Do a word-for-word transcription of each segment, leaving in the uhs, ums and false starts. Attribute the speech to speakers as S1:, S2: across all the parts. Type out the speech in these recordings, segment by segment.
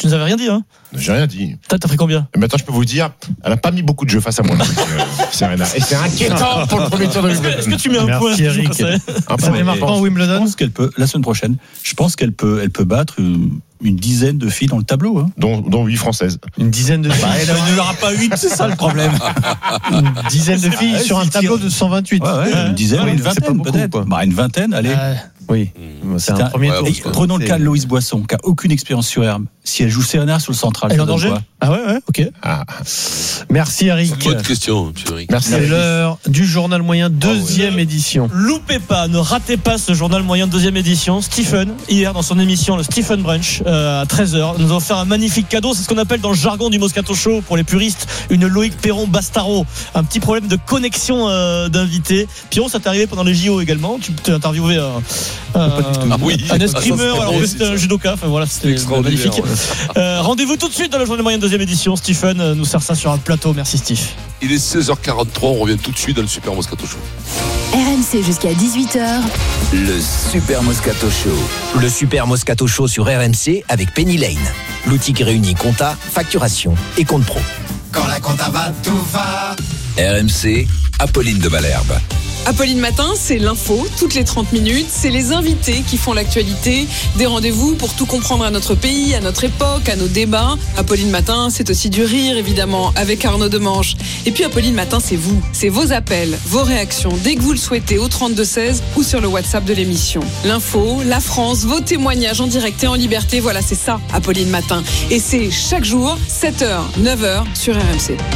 S1: Tu nous avais rien dit, hein?
S2: J'ai rien dit.
S1: T'as, t'as pris combien?
S2: Et maintenant, je peux vous dire, elle n'a pas mis beaucoup de jeux face à moi. Serena. Et c'est inquiétant pour le premier tour de Wimbledon.
S1: Est-ce que tu mets un point?
S3: Merci Eric.
S2: Un
S3: Ça
S2: point.
S3: marquant en
S4: Je
S3: Wimbledon.
S4: pense qu'elle peut, la semaine prochaine, je pense qu'elle peut, elle peut battre une, une dizaine de filles dans le tableau. Hein.
S2: Dont, dont huit françaises.
S3: Une dizaine de filles.
S4: Bah, elle, elle ne l'aura pas huit, c'est ça le problème.
S3: Une dizaine de filles
S4: Ah,
S3: sur un
S4: si
S3: tableau
S4: tire.
S3: de cent vingt-huit.
S4: Ouais, ouais, une dizaine,
S3: Ouais,
S4: une
S3: c'est pas
S4: vingtaine
S3: beaucoup,
S4: peut-être.
S3: quoi.
S4: Bah, une vingtaine, allez.
S3: Euh, oui, c'est
S4: C'est
S3: un
S4: un-
S3: premier
S5: ouais,
S3: tour.
S4: Et
S5: bon,
S4: prenons le
S3: C'est-
S4: cas de Loïse Boisson, qui a aucune expérience sur herbe. Si elle joue Serena sur le central,
S1: Elle est
S4: ça
S1: en
S4: donne
S1: danger?
S4: quoi?
S1: Ah ouais, ouais, ok.
S2: Ah,
S3: Merci Eric.
S5: Bonne question, monsieur Eric.
S2: merci.
S3: C'est l'heure du journal moyen, deuxième édition.
S1: Loupez pas, ne ratez pas ce journal moyen deuxième édition. Stephen, hier dans son émission le Stephen Brunch euh, à treize heures, nous a offert un magnifique cadeau. C'est ce qu'on appelle dans le jargon du Moscato Show pour les puristes une Loïc Perron Bastaro. Un petit problème de connexion euh, d'invité. Pierrot, ça t'est arrivé pendant les J O également. Tu t'es interviewé un, un,
S5: Ah oui.
S1: un
S5: Ah,
S1: escrimeur,
S5: ça, c'est
S1: alors
S5: drôle,
S1: que c'était un
S5: ça.
S1: judoka. Enfin voilà, c'était
S5: Extraordinaire,
S1: magnifique.
S5: ouais.
S1: Euh, rendez-vous tout de suite dans le journal moyen deuxième édition. Stephen euh, nous sert ça sur un plateau. Merci Steve.
S5: Il est seize heures quarante-trois, on revient tout de suite dans le Super Moscato Show.
S6: R M C jusqu'à dix-huit heures.
S7: Le Super Moscato Show. Le Super Moscato Show sur R M C avec Penny Lane. L'outil qui réunit compta, facturation et compte pro.
S8: Quand la compta va, tout va.
S7: R M C, Apolline de Malherbe.
S9: Apolline Matin, c'est l'info, toutes les trente minutes, c'est les invités qui font l'actualité, des rendez-vous pour tout comprendre à notre pays, à notre époque, à nos débats. Apolline Matin, c'est aussi du rire, évidemment, avec Arnaud Demange. Et puis Apolline Matin, c'est vous, c'est vos appels, vos réactions, dès que vous le souhaitez, au trente-deux seize ou sur le WhatsApp de l'émission. L'info, la France, vos témoignages en direct et en liberté, voilà, c'est ça, Apolline Matin. Et c'est chaque jour, sept heures, neuf heures, sur R M C.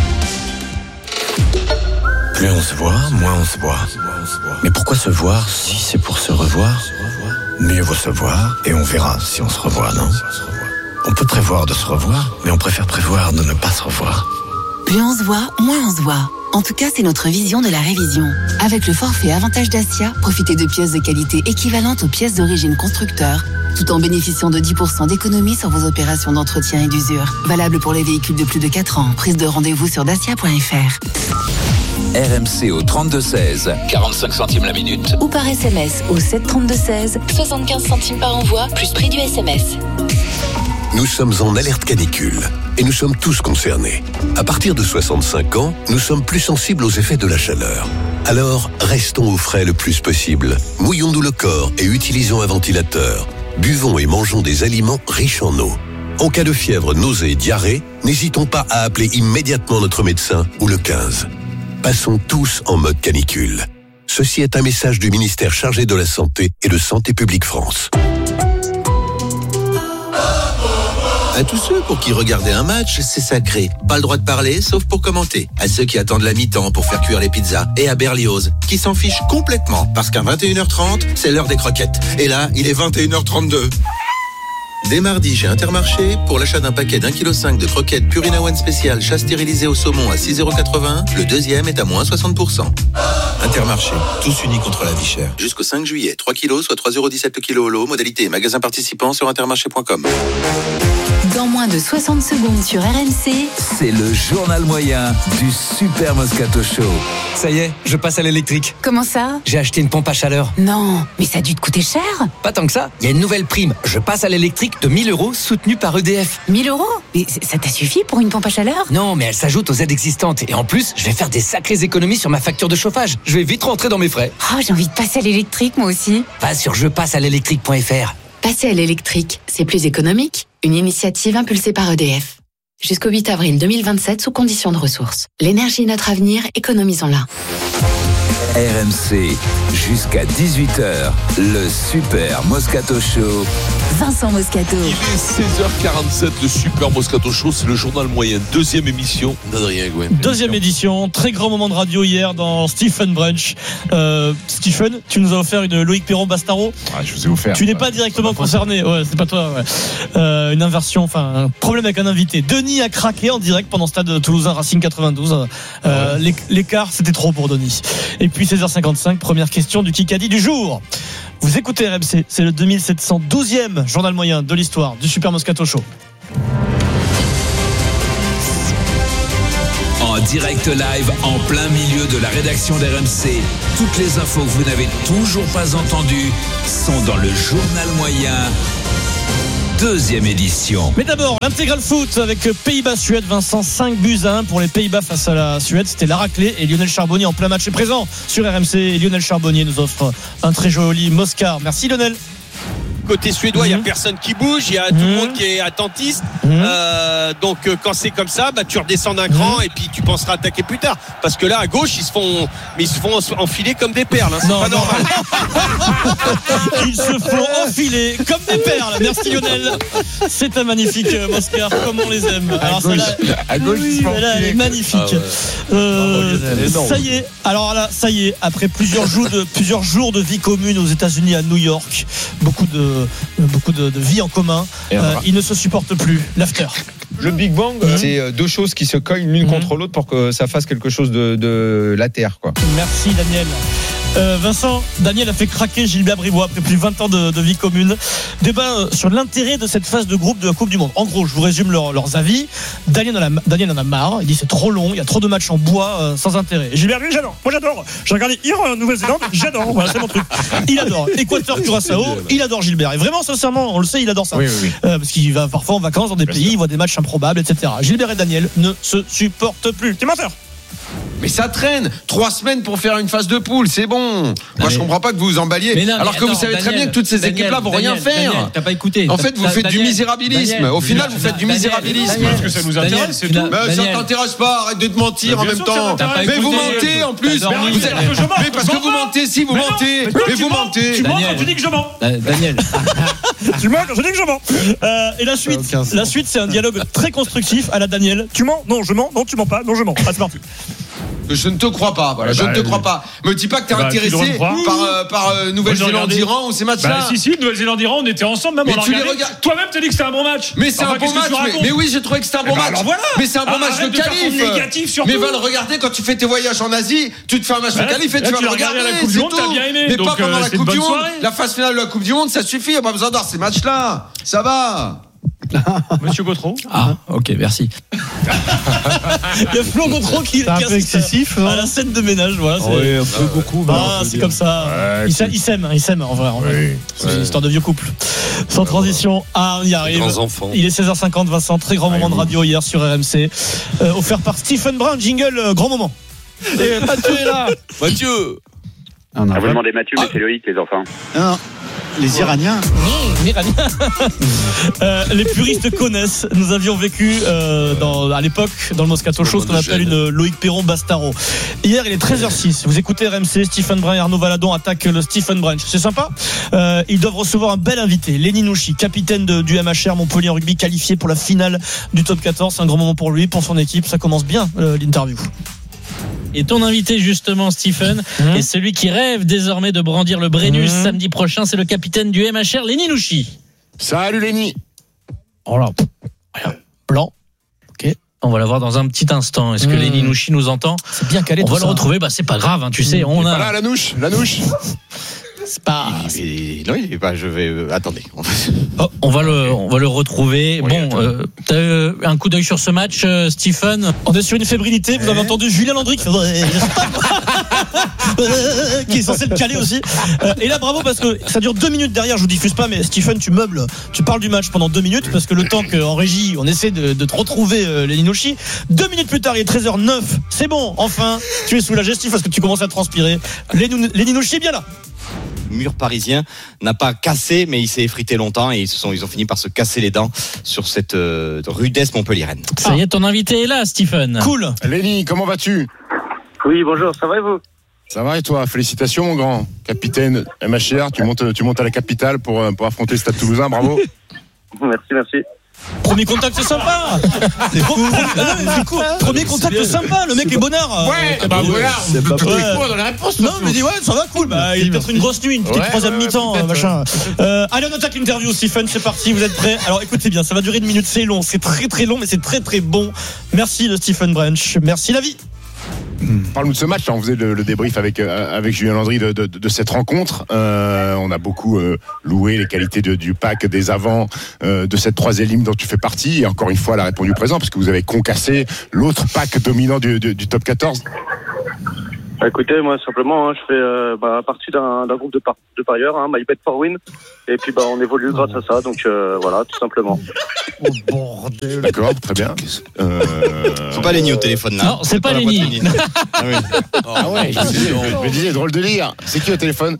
S10: Plus on se voit, moins on se voit. Mais pourquoi se voir si c'est pour se revoir? Mieux vaut se voir et on verra si on se revoit, non? On peut prévoir de se revoir, mais on préfère prévoir de ne pas se revoir.
S6: Plus on se voit, moins on se voit. En tout cas, c'est notre vision de la révision. Avec le forfait Avantage Dacia, profitez de pièces de qualité équivalentes aux pièces d'origine constructeur, tout en bénéficiant de dix pour cent d'économie sur vos opérations d'entretien et d'usure. Valable pour les véhicules de plus de quatre ans. Prise de rendez-vous sur dacia point f r.
S7: R M C au trente-deux seize, quarante-cinq centimes la minute.
S6: Ou par S M S au sept trente-deux seize, soixante-quinze centimes par envoi, plus prix du S M S.
S11: Nous sommes en alerte canicule et nous sommes tous concernés. À partir de soixante-cinq ans, nous sommes plus sensibles aux effets de la chaleur. Alors, restons au frais le plus possible. Mouillons-nous le corps et utilisons un ventilateur. Buvons et mangeons des aliments riches en eau. En cas de fièvre, nausée, diarrhée, n'hésitons pas à appeler immédiatement notre médecin ou le quinze. Passons tous en mode canicule. Ceci est un message du ministère chargé de la Santé et de Santé publique France.
S12: À tous ceux pour qui regarder un match, c'est sacré. Pas le droit de parler, sauf pour commenter. À ceux qui attendent la mi-temps pour faire cuire les pizzas. Et à Berlioz, qui s'en fichent complètement, parce qu'à vingt et une heures trente, c'est l'heure des croquettes. Et là, il est vingt et une heures trente-deux. Dès mardi, chez Intermarché, pour l'achat d'un paquet d'un virgule cinq kilos de croquettes Purina One spécial chat stérilisé au saumon à six euros quatre-vingts, le deuxième est à moins soixante pour cent. Intermarché, tous unis contre la vie chère. Jusqu'au cinq juillet, trois kilos, soit trois euros dix-sept le kilo au lot. Modalité magasin participant sur intermarché point com.
S6: Dans moins de soixante secondes sur R M C,
S7: C'est le journal moyen du Super Moscato Show.
S13: Ça y est, je passe à l'électrique.
S6: comment ça?
S13: J'ai acheté une pompe à chaleur.
S6: Non, mais ça a dû te coûter cher.
S13: Pas tant que ça, il y a une nouvelle prime. Je passe à l'électrique de mille euros soutenue par E D F.
S6: mille euros? Mais ça t'a suffi pour une pompe à chaleur?
S13: Non, mais elle s'ajoute aux aides existantes. Et en plus, je vais faire des sacrées économies sur ma facture de chauffage. Je vais vite rentrer dans mes frais.
S6: Oh, j'ai envie de passer à l'électrique, moi aussi.
S13: Va sur je passe à l'électrique point f r.
S6: Passer à l'électrique, c'est plus économique. Une initiative impulsée par E D F. Jusqu'au huit avril deux mille vingt-sept, sous conditions de ressources. L'énergie est notre avenir, économisons-la.
S7: R M C, jusqu'à dix-huit heures, le Super Moscato Show.
S6: Vincent Moscato.
S5: Il est seize heures quarante-sept, le Super Moscato Show, c'est le journal moyen. Deuxième émission, d'Adrien Gouin.
S1: Deuxième édition, très grand moment de radio hier dans Stephen Brunch. Euh, Stephen, tu nous as offert une Loïc Perron Bastaro.
S2: Ah, je vous ai offert.
S1: Tu n'es pas directement concerné, ouais, c'est pas toi. Ouais. Euh, une inversion, enfin un problème avec un invité. Denis a craqué en direct pendant Stade Toulousain Racing quatre-vingt-douze. Euh, ouais. L'écart, c'était trop pour Denis. Et puis seize heures cinquante-cinq, première question du Kikadi du jour. Vous écoutez R M C, c'est le deux mille sept cent douzième journal moyen de l'histoire du Super Moscato Show.
S7: En direct live, en plein milieu de la rédaction d'R M C, toutes les infos que vous n'avez toujours pas entendues sont dans le journal moyen deuxième édition.
S1: Mais d'abord, l'intégral foot avec Pays-Bas-Suède. Vincent, cinq buts à un pour les Pays-Bas face à la Suède. C'était la raclée et Lionel Charbonnier en plein match est présent sur R M C. Et Lionel Charbonnier nous offre un très joli Moscar. Merci Lionel.
S14: Côté suédois, il mmh. n'y a personne qui bouge, il y a mmh. tout le monde qui est attentiste. Mmh. Euh, donc quand c'est comme ça, bah, tu redescends d'un cran mmh. et puis tu penseras attaquer plus tard. Parce que là, à gauche, ils se font, mais ils se font enfiler comme des perles. Hein, c'est non, pas non. normal.
S1: Ils se font enfiler comme des perles. Merci Lionel. C'est un magnifique Moscar, comme on les aime. Alors à gauche, ça, là, à gauche oui, là, elle est magnifique. Ah ouais. euh, oh, ça y est. Alors là, ça y est. Après plusieurs jours de plusieurs jours de vie commune aux États-Unis, à New York, beaucoup de beaucoup de, de vie en commun, euh, ils ne se supportent plus. L'after.
S15: Le Big Bang, mmh. c'est deux choses qui se cognent l'une mmh. contre l'autre pour que ça fasse quelque chose de, de la terre, quoi.
S1: Merci Daniel. Euh, Vincent, Daniel a fait craquer Gilbert Bribois après plus de vingt ans de, de vie commune. Débat sur l'intérêt de cette phase de groupe de la Coupe du Monde. En gros, je vous résume leur, leurs avis. Daniel en, a, Daniel en a marre. Il dit c'est trop long, il y a trop de matchs en bois euh, sans intérêt. Et Gilbert, lui, j'adore. Moi, j'adore. J'ai regardé hier en Nouvelle-Zélande, j'adore. Voilà, c'est mon truc. Il adore. Équateur, Curaçao, il adore Gilbert. Et vraiment, sincèrement, on le sait, il adore ça. Oui, oui, oui. Euh, parce qu'il va parfois en vacances dans des Bien pays, sûr. Il voit des matchs improbables, et cetera. Gilbert et Daniel ne se supportent plus. T'es menteur.
S16: Mais ça traîne. Trois semaines pour faire une phase de poule, c'est bon. Moi, mais... je comprends pas que vous vous emballiez. Non, alors que attends, vous savez Daniel, très bien que toutes ces Daniel, équipes-là vont Daniel, rien faire.
S13: Daniel, t'as pas écouté.
S16: En fait, vous faites Daniel, du misérabilisme.
S13: Daniel,
S16: Au final, vous faites du misérabilisme.
S15: Parce que ça nous intéresse, c'est tout.
S16: Mais ça t'intéresse pas. Arrête de te mentir en même temps. Mais vous mentez en plus. Mais parce que vous mentez, si vous mentez. Mais vous mentez.
S1: Tu mens quand tu dis que je mens.
S13: Daniel.
S1: Tu mens quand je dis que je mens. Et la suite, la suite, c'est un dialogue très constructif à la Daniel. Tu mens? Non, je mens. Non, tu mens pas. Non, je mens. C'est parti.
S16: Je ne te crois pas, voilà, je bah, ne te crois pas. Me dis pas que t'es bah, intéressé par, euh, par euh, Nouvelle-Zélande-Iran ou ces matchs-là.
S17: Bah, si, si, Nouvelle-Zélande-Iran, on était ensemble, même
S16: mais
S17: on a regardé. Regardes... Toi-même, t'as dit que c'était un bon match.
S16: Mais c'est enfin, un bon match, mais, mais oui, j'ai trouvé que c'était un bon bah, match. Voilà. Mais c'est un bon ah, match de qualif. Mais va le regarder quand tu fais tes voyages en Asie, tu te fais un match de qualif et tu vas le regarder.
S17: La Coupe du Monde, t'as bien aimé.
S16: Mais pas pendant la Coupe du Monde. La phase finale de la Coupe du Monde, ça suffit, on a pas besoin d'avoir ces matchs-là. Ça va.
S17: Monsieur Gautreau.
S13: Ah, ok, merci.
S1: Il y a Flo Gautreau qui
S3: est un peu excessif
S1: à la scène de ménage, voilà.
S3: C'est... Oui, un peu ah, beaucoup.
S1: Ah, c'est dire. Comme ça. Ouais, il, s'aime, il s'aime, il s'aime en vrai. En vrai. Oui, c'est ouais. une histoire de vieux couple. Sans transition, ah, on y arrive. Il est seize heures cinquante, Vincent. Très grand moment de radio hier sur R M C, euh, offert par Stephen Brun. Jingle, euh, grand moment. Et Mathieu est là.
S5: Mathieu.
S18: Ah, vous demandez Mathieu, mais ah. c'est Loïc, les enfants.
S3: Non. Les Iraniens.
S1: Les Iraniens. euh, les puristes connaissent. Nous avions vécu euh, dans, à l'époque dans le Moscato Show ce qu'on appelle une Loïc Perron-Bastaro. Hier, il est treize heures six. Vous écoutez R M C, Stephen Brun et Arnaud Valadon attaquent le Stephen Brunch. C'est sympa. Euh, ils doivent recevoir un bel invité. Lenny Nouchi, capitaine de, du M H R Montpellier Rugby, qualifié pour la finale du top quatorze. C'est un grand moment pour lui, pour son équipe. Ça commence bien euh, l'interview.
S19: Et ton invité justement Stephen mmh. est celui qui rêve désormais de brandir le Brennus mmh. samedi prochain, c'est le capitaine du M H R, Lenny Nouchi.
S2: Salut Lenny.
S1: Oh là, rien, blanc. Ok.
S19: On va la voir dans un petit instant. Est-ce mmh. que Lenny Nouchi nous entend?
S1: C'est bien calé.
S19: On
S1: tout
S19: va
S1: ça.
S19: le retrouver, bah c'est pas grave, hein, tu sais. On a.
S2: Voilà la nouche, la nouche.
S1: C'est pas.
S2: Il, il, non, il est pas. Je vais. Euh, attendez. On va...
S19: Oh, on va le, on va le retrouver. Oui, bon, euh, t'as eu un coup d'œil sur ce match, euh, Stephen.
S1: On est sur une fébrilité. Vous avez entendu Julien Landry qui fait. qui est censé le caler aussi. Euh, et là, bravo parce que ça dure deux minutes derrière. Je vous diffuse pas, mais Stephen, tu meubles, tu parles du match pendant deux minutes parce que le temps qu'en régie, on essaie de, de te retrouver euh, Lenny Nouchi. Deux minutes plus tard, il est treize heures neuf. C'est bon, enfin, tu es soulagé, Steve, parce que tu commences à transpirer. Lenny Nouchi est bien là.
S20: Mur parisien n'a pas cassé, mais il s'est effrité longtemps et ils, se sont, ils ont fini par se casser les dents sur cette euh, rudesse montpelliéraine.
S19: Ça y est, ton invité est là, Stephen.
S1: Cool.
S2: Lenny, comment vas-tu?
S18: Oui, bonjour, ça va et vous?
S2: Ça va et toi? Félicitations mon grand capitaine M H R, tu montes, tu montes à la capitale pour, pour affronter le Stade Toulousain, bravo.
S18: Merci, merci.
S1: Premier contact, c'est sympa. C'est cool. Ah non, c'est cool. Premier contact, c'est sympa. Le mec est, est bonnard.
S2: Ouais, euh, bah voilà. C'est pas
S1: ouais. dans la réponse. Non, mais dis ouais, ça va cool. Bah, il y a peut-être une grosse nuit, une petite ouais, troisième ouais, mi-temps, ouais, machin. Euh, allez, on attaque l'interview, Stephen. C'est parti. Vous êtes prêts? Alors, écoutez bien, ça va durer une minute. C'est long, c'est très très long, mais c'est très très bon. Merci de Stephen Brunch. Merci la vie.
S2: Parle-nous de ce match. On faisait le, le débrief avec euh, avec Julien Landry de, de, de cette rencontre. Euh, on a beaucoup euh, loué les qualités de, du pack, des avants, euh, de cette troisième ligne dont tu fais partie. Et encore une fois, elle a répondu présent parce que vous avez concassé l'autre pack dominant du, du, du top quatorze.
S18: Bah, écoutez, moi simplement, hein, je fais euh, bah, partie d'un, d'un groupe de, par- de parieurs, hein, My Bet for Win, et puis bah on évolue grâce à ça, donc euh, voilà, tout simplement.
S2: Oh bordel. D'accord, très bien. Euh...
S20: C'est pas Lenny au téléphone là.
S19: Non, c'est pas Lenny.
S20: Ah, oui.
S2: Ah ouais, je me disais, je me disais, drôle de lire. C'est qui au téléphone?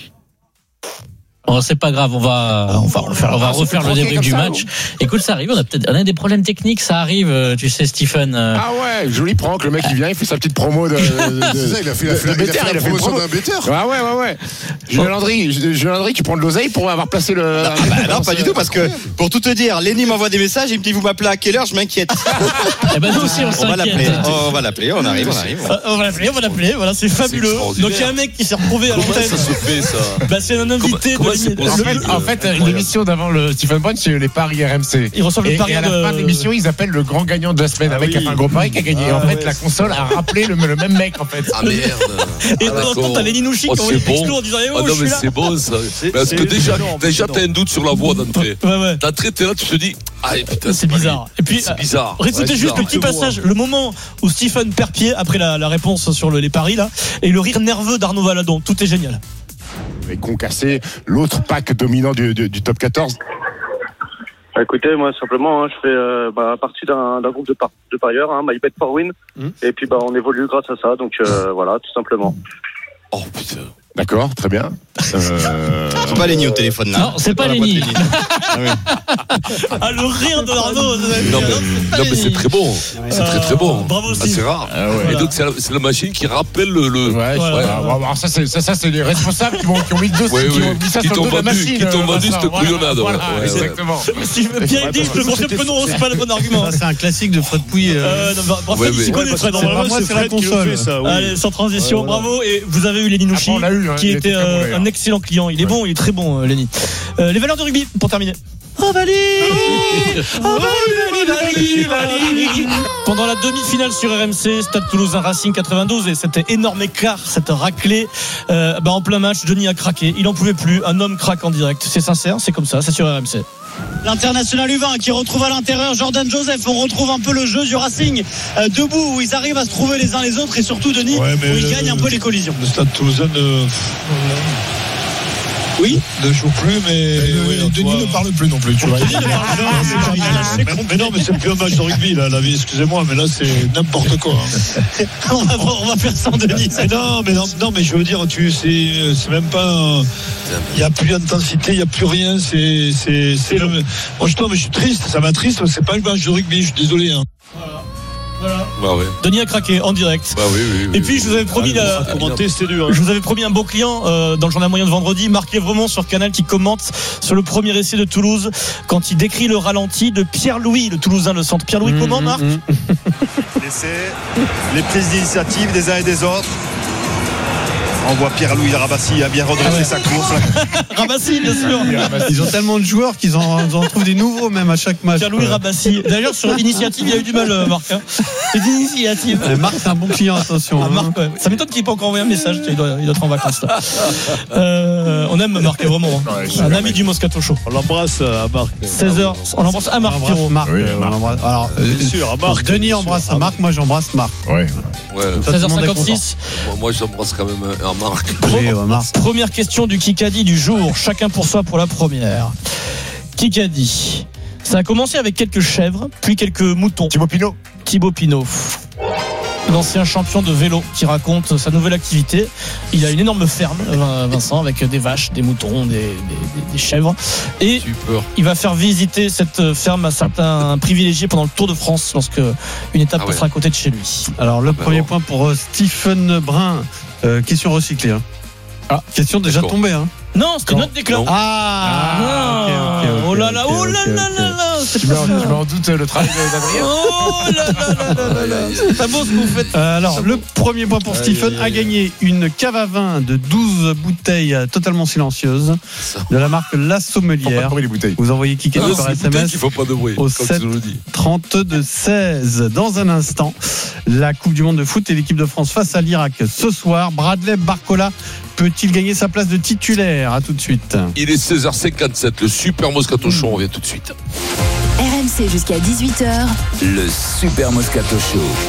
S19: Bon, c'est pas grave, on va, on va refaire, on va
S2: Ah, c'est
S19: refaire
S2: plus
S19: le
S2: tranquille
S19: débrief
S2: comme
S19: du
S2: ça,
S19: match. Écoute, ça arrive, on a peut-être, on a des problèmes techniques, ça arrive, euh, tu sais, Stephen. euh,
S2: Ah ouais, joli prank, le mec il vient, il fait sa petite promo de. de, de
S21: C'est ça, il a fait la,
S2: de-
S21: il a
S2: de
S21: fait
S2: Better,
S21: la
S2: il a fait une
S21: promotion
S2: promo.
S21: d'un better.
S2: Ouais, ouais, ouais, ouais. Julien Landry, Julien Landry, tu prends de l'oseille pour avoir placé le.
S20: Ah bah non, pas du tout, parce que pour tout te dire, Lenny m'envoie des messages, il me dit vous m'appelez à quelle heure, je m'inquiète.
S19: Eh ben, nous aussi, on
S20: On va l'appeler,
S19: s'inquiète.
S20: on va l'appeler, on arrive, on arrive.
S1: Euh, On va l'appeler, on va l'appeler, voilà, c'est fabuleux.
S5: extraordinaire.
S1: Donc il y a un mec qui s'est retrouvé à
S5: Comment
S1: l'antenne.
S5: ça se fait ça?
S1: Bah, c'est un invité
S5: Comment-
S1: de
S5: comment c'est
S1: l'émission.
S2: En
S5: possible
S2: fait, en fait, l'émission d'avant le Stephen Brun, c'est les paris R M C.
S1: Ils reçoivent le
S2: Et,
S1: pari
S2: et à la
S1: de-
S2: fin de l'émission, ils appellent le grand gagnant de la semaine avec un gros pari qui a gagné. Et en fait, la console a rappelé le, le même mec en fait.
S5: Ah merde.
S1: Et
S5: Ah,
S1: dans le temps,
S5: d'accord.
S1: t'as Lenny Nouchi
S5: Oh,
S1: qui envoie
S5: c'est
S1: des textos
S5: bon.
S1: en disant eh oh,
S5: Ah non,
S1: je suis
S5: mais
S1: là.
S5: c'est bon ça.
S1: C'est-
S5: Parce que
S1: c'est
S5: déjà,
S1: énorme,
S5: déjà
S1: c'est
S5: t'as un doute sur la voix d'entrée.
S1: Ouais, ouais.
S5: D'entrée, t'es là, tu te dis, ah putain,
S1: C'est
S5: pas
S1: bizarre.
S5: lui.
S1: Et puis,
S5: c'est bizarre.
S1: euh, réécoutez
S5: Ouais,
S1: juste
S5: c'est
S1: le petit
S5: bizarre.
S1: passage, le moment où Stephen perd pied après la, la réponse sur le- les paris là, et le rire nerveux d'Arnaud Valadon. Tout est génial.
S2: Et concassé l'autre pack dominant du, du, du top quatorze.
S18: Bah, écoutez, moi simplement, hein, je fais euh, bah, partie d'un, d'un groupe de, par- de parieurs, hein, My Bet for Win, et puis bah on évolue grâce à ça, donc euh, voilà, tout simplement.
S5: Oh putain.
S2: D'accord, très bien. Euh...
S20: C'est pas Lenny au téléphone là.
S19: Non, c'est pas
S20: la boîte
S19: Lenny.
S20: Lenny. Ah oui.
S1: Ah, le rire de Arnaud.
S5: Non mais, non, mais c'est très bon. C'est très très bon.
S1: Bravo
S5: Ah,
S1: Steve.
S5: c'est rare.
S2: Ah ouais.
S5: Et donc c'est la, c'est la machine qui rappelle le. le...
S2: Ouais,
S1: Voilà.
S2: ouais, alors, alors ça, c'est, ça, ça, c'est les responsables qui, vont, qui ont mis le dossier,
S5: Ouais,
S2: qui
S5: ouais.
S2: ont mis ça
S5: Qui
S2: sur le
S5: t'ont
S2: dos de la
S5: vendu-
S2: machine.
S5: qui t'ont
S2: euh,
S5: vendu
S2: Vincent,
S5: cette
S2: voilà,
S5: couillonnade, ouais.
S2: Voilà,
S5: Ouais, ouais.
S2: exactement.
S1: Steve, Pierre dit, je te confirme que non, c'est pas le bon argument.
S3: Ça, c'est un classique de Fred Pouille. euh,
S1: Euh, non, bah, bravo,
S5: Ouais,
S1: il
S5: mais-
S1: s'y connaît,
S3: ouais,
S1: Fred,
S3: parce que c'est
S1: normalement,
S3: pas moi,
S1: c'est
S3: c'est la
S1: Fred qui le
S3: console.
S1: fait,
S3: Ça, oui.
S1: Allez, sans transition,
S3: Ouais, voilà.
S1: bravo. Et vous avez eu Lenny Nouchi,
S2: Après, on l'a eu, hein,
S1: qui
S2: il
S1: était
S2: était très bon,
S1: euh,
S2: d'ailleurs.
S1: un excellent client. Il est bon, il est très bon, euh, Lenny. Euh, les valeurs de rugby, pour terminer. Ovalie Ovalie, Ovalie. Pendant la demi-finale sur R M C, Stade Toulousain Racing quatre-vingt-douze, et cet énorme écart, cette raclée, euh, bah en plein match, Denis a craqué. Il en pouvait plus. Un homme craque en direct. C'est sincère, c'est comme ça, c'est sur R M C.
S22: L'international U vingt qui retrouve à l'intérieur Jordan Joseph. On retrouve un peu le jeu du Racing euh, debout, où ils arrivent à se trouver les uns les autres, et surtout Denis,
S21: Ouais, mais
S22: où ils
S21: le-
S22: gagnent un peu les collisions.
S21: Le Stade Toulousain ne.
S22: Oui.
S21: Ne joue plus, mais. oui, Denis ne parle plus non plus, tu vois.
S22: Denis ne parle plus.
S21: Il a lâché. Mais non, mais c'est plus un match de rugby, là, la vie, excusez-moi, mais là, c'est n'importe quoi. hein.
S22: on, va, on va faire sans Denis.
S21: Mais non, mais non, non, mais je veux dire, tu, c'est, c'est même pas. un- Il n'y a plus d'intensité, il n'y a plus rien. C'est, c'est, c'est le. Moi, je, non, mais je suis triste, ça m'attriste. C'est pas un match de rugby, je suis désolé. Hein.
S5: Bah ouais.
S1: Denis a craqué en direct.
S5: Bah oui, oui, oui.
S1: Et puis je vous avais promis la-
S21: Commenter, c'était dur.
S1: je vous avais promis un beau client euh, dans le journal moyen de vendredi, Marc Lévremont sur Canal, qui commente sur le premier essai de Toulouse quand il décrit le ralenti de Pierre-Louis, le Toulousain, le centre. Pierre-Louis, comment, Marc?
S23: L'essai, les prises d'initiative des uns et des autres. On voit Pierre-Louis Rabassi a bien redressé sa course.
S1: Rabassi, bien sûr.
S3: Ils ont tellement de joueurs qu'ils en, ils en trouvent des nouveaux même à chaque match.
S1: Pierre-Louis Rabassi. D'ailleurs, sur l'initiative, il a eu du mal, euh, Marc. Hein. C'est l'initiative.
S3: Euh, Marc, c'est un bon client, attention.
S1: Ah,
S3: hein.
S1: Marc, ouais. Ça m'étonne qu'il n'ait pas encore envoyé un message. Il doit, il doit être en vacances là. Euh, on aime Marc Lévremont, hein. Un ami du Moscato Show.
S21: On l'embrasse à Marc.
S1: seize heures, on l'embrasse à Marc
S3: On embrasse
S1: Pirot.
S3: Marc.
S2: Oui,
S3: euh, on
S2: Marc.
S3: embrasse- Alors, euh,
S21: Bien sûr, à Marc.
S3: Denis
S21: bien
S3: embrasse
S21: sûr.
S3: Marc, moi j'embrasse Marc.
S2: Ouais.
S5: Ouais.
S3: Ça, tout le monde est content.
S1: seize heures cinquante-six.
S5: Moi, moi, j'embrasse quand même un, un Marc.
S3: Oui, ouais, Marc.
S1: Première question du Kikadi du jour. Chacun pour soi pour la première. Kikadi. Ça a commencé avec quelques chèvres, puis quelques moutons.
S2: Thibaut Pinot.
S1: Thibaut Pinot. L'ancien champion de vélo qui raconte sa nouvelle activité. Il a une énorme ferme, Vincent, avec des vaches, des moutons, des, des, des- des chèvres. Et
S5: Super.
S1: il va faire visiter cette ferme à certains privilégiés pendant le Tour de France lorsque une étape
S5: Ah ouais.
S1: passera à côté de chez lui.
S3: Alors, le
S5: bah
S3: premier
S5: bon.
S3: point pour euh, Stephen Brun. Euh, question recyclée. Hein.
S1: Ah,
S3: question déjà
S5: d'accord.
S3: tombée. Hein.
S1: Non, c'était
S5: Non,
S1: notre déclat.
S5: non.
S3: Ah,
S1: Ah,
S3: ok, ok, ok,
S1: oh là là,
S3: ok,
S1: oh là
S3: ok,
S1: là
S3: ok.
S1: là là, c'est
S2: Tu
S1: pas
S2: mets, en,
S1: ça.
S2: tu mets en doute le travail d'Adrien.
S1: Oh là là là là là là, c'est pas beau ce que vous faites.
S3: Euh, alors, le premier point pour Stephen a gagné une cave à vin de douze bouteilles euh, totalement silencieuses de la marque La
S2: Faut pas
S3: Sommelière.
S2: trouver les bouteilles.
S3: Vous envoyez Kikadi
S5: Ah,
S3: par
S5: c'est
S3: S M
S5: peut-être
S3: S
S5: qu'il faut pas de bruit.
S3: au
S5: Comme
S3: sept
S5: tu nous le dis.
S3: trente-deux seize. Dans un instant, la Coupe du Monde de foot et l'équipe de France face à l'Irak ce soir. Bradley Barcola peut-il gagner sa place de titulaire? À tout de suite.
S5: Il est seize heures cinquante-sept. Le Super Moscato Show, on revient tout de suite.
S6: R M C jusqu'à dix-huit heures.
S7: Le Super Moscato Show.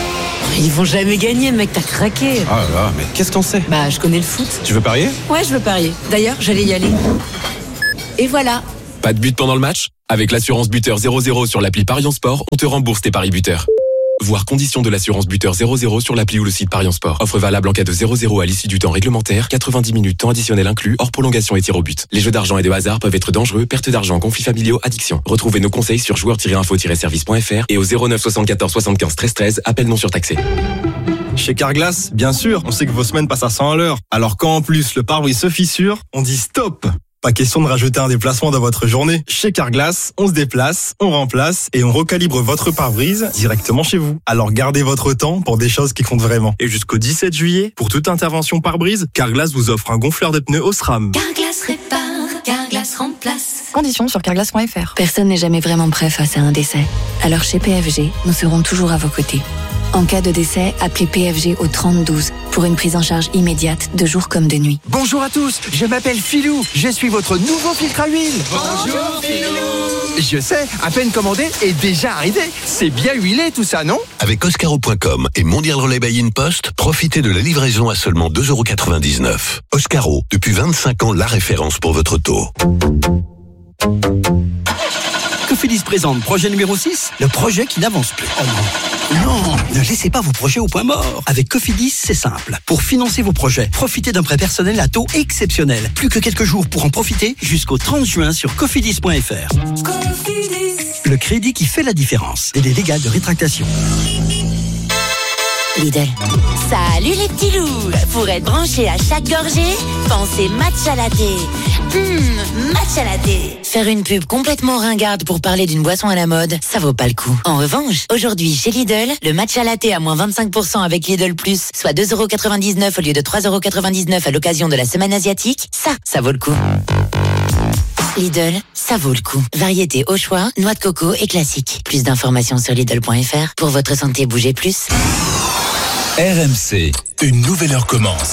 S4: Ils vont jamais gagner, mec, t'as craqué.
S8: Ah là, mais qu'est-ce qu'on sait?
S4: Bah, je connais le foot.
S8: Tu veux parier?
S4: Ouais, je veux parier. D'ailleurs, j'allais y aller. Et voilà.
S8: Pas de but pendant le match? Avec l'assurance buteur zéro zéro sur l'appli Parion Sport, on te rembourse tes paris buteurs. Voir conditions de l'assurance buteur zéro zéro sur l'appli ou le site Parion Sport. Offre valable en cas de zéro zéro à l'issue du temps réglementaire, quatre-vingt-dix minutes temps additionnel inclus, hors prolongation et tir au but. Les jeux d'argent et de hasard peuvent être dangereux, perte d'argent, conflits familiaux, addiction. Retrouvez nos conseils sur joueurs tiret info tiret service point f r et au zéro neuf soixante-quatorze soixante-quinze treize treize, appel non surtaxé.
S9: Chez Carglass, bien sûr, on sait que vos semaines passent à cent à l'heure. Alors quand en plus le pare-brise se fissure, on dit stop! Pas question de rajouter un déplacement dans votre journée. Chez Carglass, on se déplace, on remplace et on recalibre votre pare-brise directement chez vous. Alors gardez votre temps pour des choses qui comptent vraiment. Et jusqu'au dix-sept juillet, pour toute intervention pare-brise, Carglass vous offre un gonfleur de pneus Osram.
S6: Carglass répare, Carglass remplace.
S24: Conditions sur carglass point f r.
S6: Personne n'est jamais vraiment prêt face à un décès. Alors chez P F G, nous serons toujours à vos côtés. En cas de décès, appelez P F G au trente douze pour une prise en charge immédiate de jour comme de nuit.
S25: Bonjour à tous, je m'appelle Philou, je suis votre nouveau filtre à huile.
S26: Bonjour Philou.
S25: Je sais, à peine commandé et déjà arrivé. C'est bien huilé tout ça, non?
S11: Avec Oscaro point com et Mondial Relay by InPost, profitez de la livraison à seulement deux euros quatre-vingt-dix-neuf. Oscaro, depuis vingt-cinq ans, la référence pour votre taux.
S27: Cofidis présente projet numéro six, le projet qui n'avance plus. Oh non. Non, ne laissez pas vos projets au point mort. Avec Cofidis, c'est simple. Pour financer vos projets, profitez d'un prêt personnel à taux exceptionnel. Plus que quelques jours pour en profiter jusqu'au trente juin sur cofidis point f r. Cofidis. Le crédit qui fait la différence. Délai légal de rétractation.
S28: Lidl. Salut les petits loups. Pour être branché à chaque gorgée, pensez matcha latte. Hum, matcha latte. Faire une pub complètement ringarde pour parler d'une boisson à la mode, ça vaut pas le coup. En revanche, aujourd'hui chez Lidl, le matcha latte à moins vingt-cinq pour cent avec Lidl Plus, soit deux euros quatre-vingt-dix-neuf au lieu de trois euros quatre-vingt-dix-neuf à l'occasion de la semaine asiatique, ça, ça vaut le coup. Lidl, ça vaut le coup. Variété au choix, noix de coco et classique. Plus d'informations sur Lidl point f r. Pour votre santé, bougez plus.
S29: R M C, une nouvelle heure commence.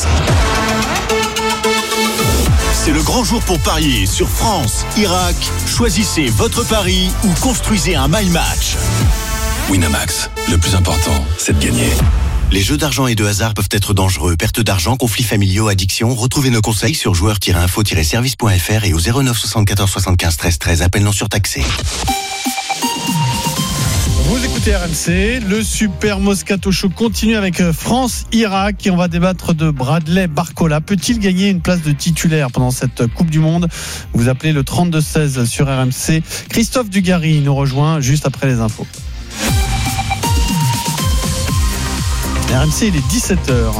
S29: C'est le grand jour pour parier sur France, Irak. Choisissez votre pari ou construisez un my match. Winamax, le plus important, c'est de gagner.
S30: Les jeux d'argent et de hasard peuvent être dangereux. Perte d'argent, conflits familiaux, addiction. Retrouvez nos conseils sur joueurs tiret info tiret service point f r et au zéro neuf soixante-quatorze soixante-quinze treize treize. Appel non surtaxé.
S3: Vous écoutez R M C, le Super Moscato Show continue avec France-Irak et on va débattre de Bradley Barcola. Peut-il gagner une place de titulaire pendant cette Coupe du Monde? Vous appelez le trente-deux seize sur R M C. Christophe Dugarry nous rejoint juste après les infos. R M C, il est dix-sept heures.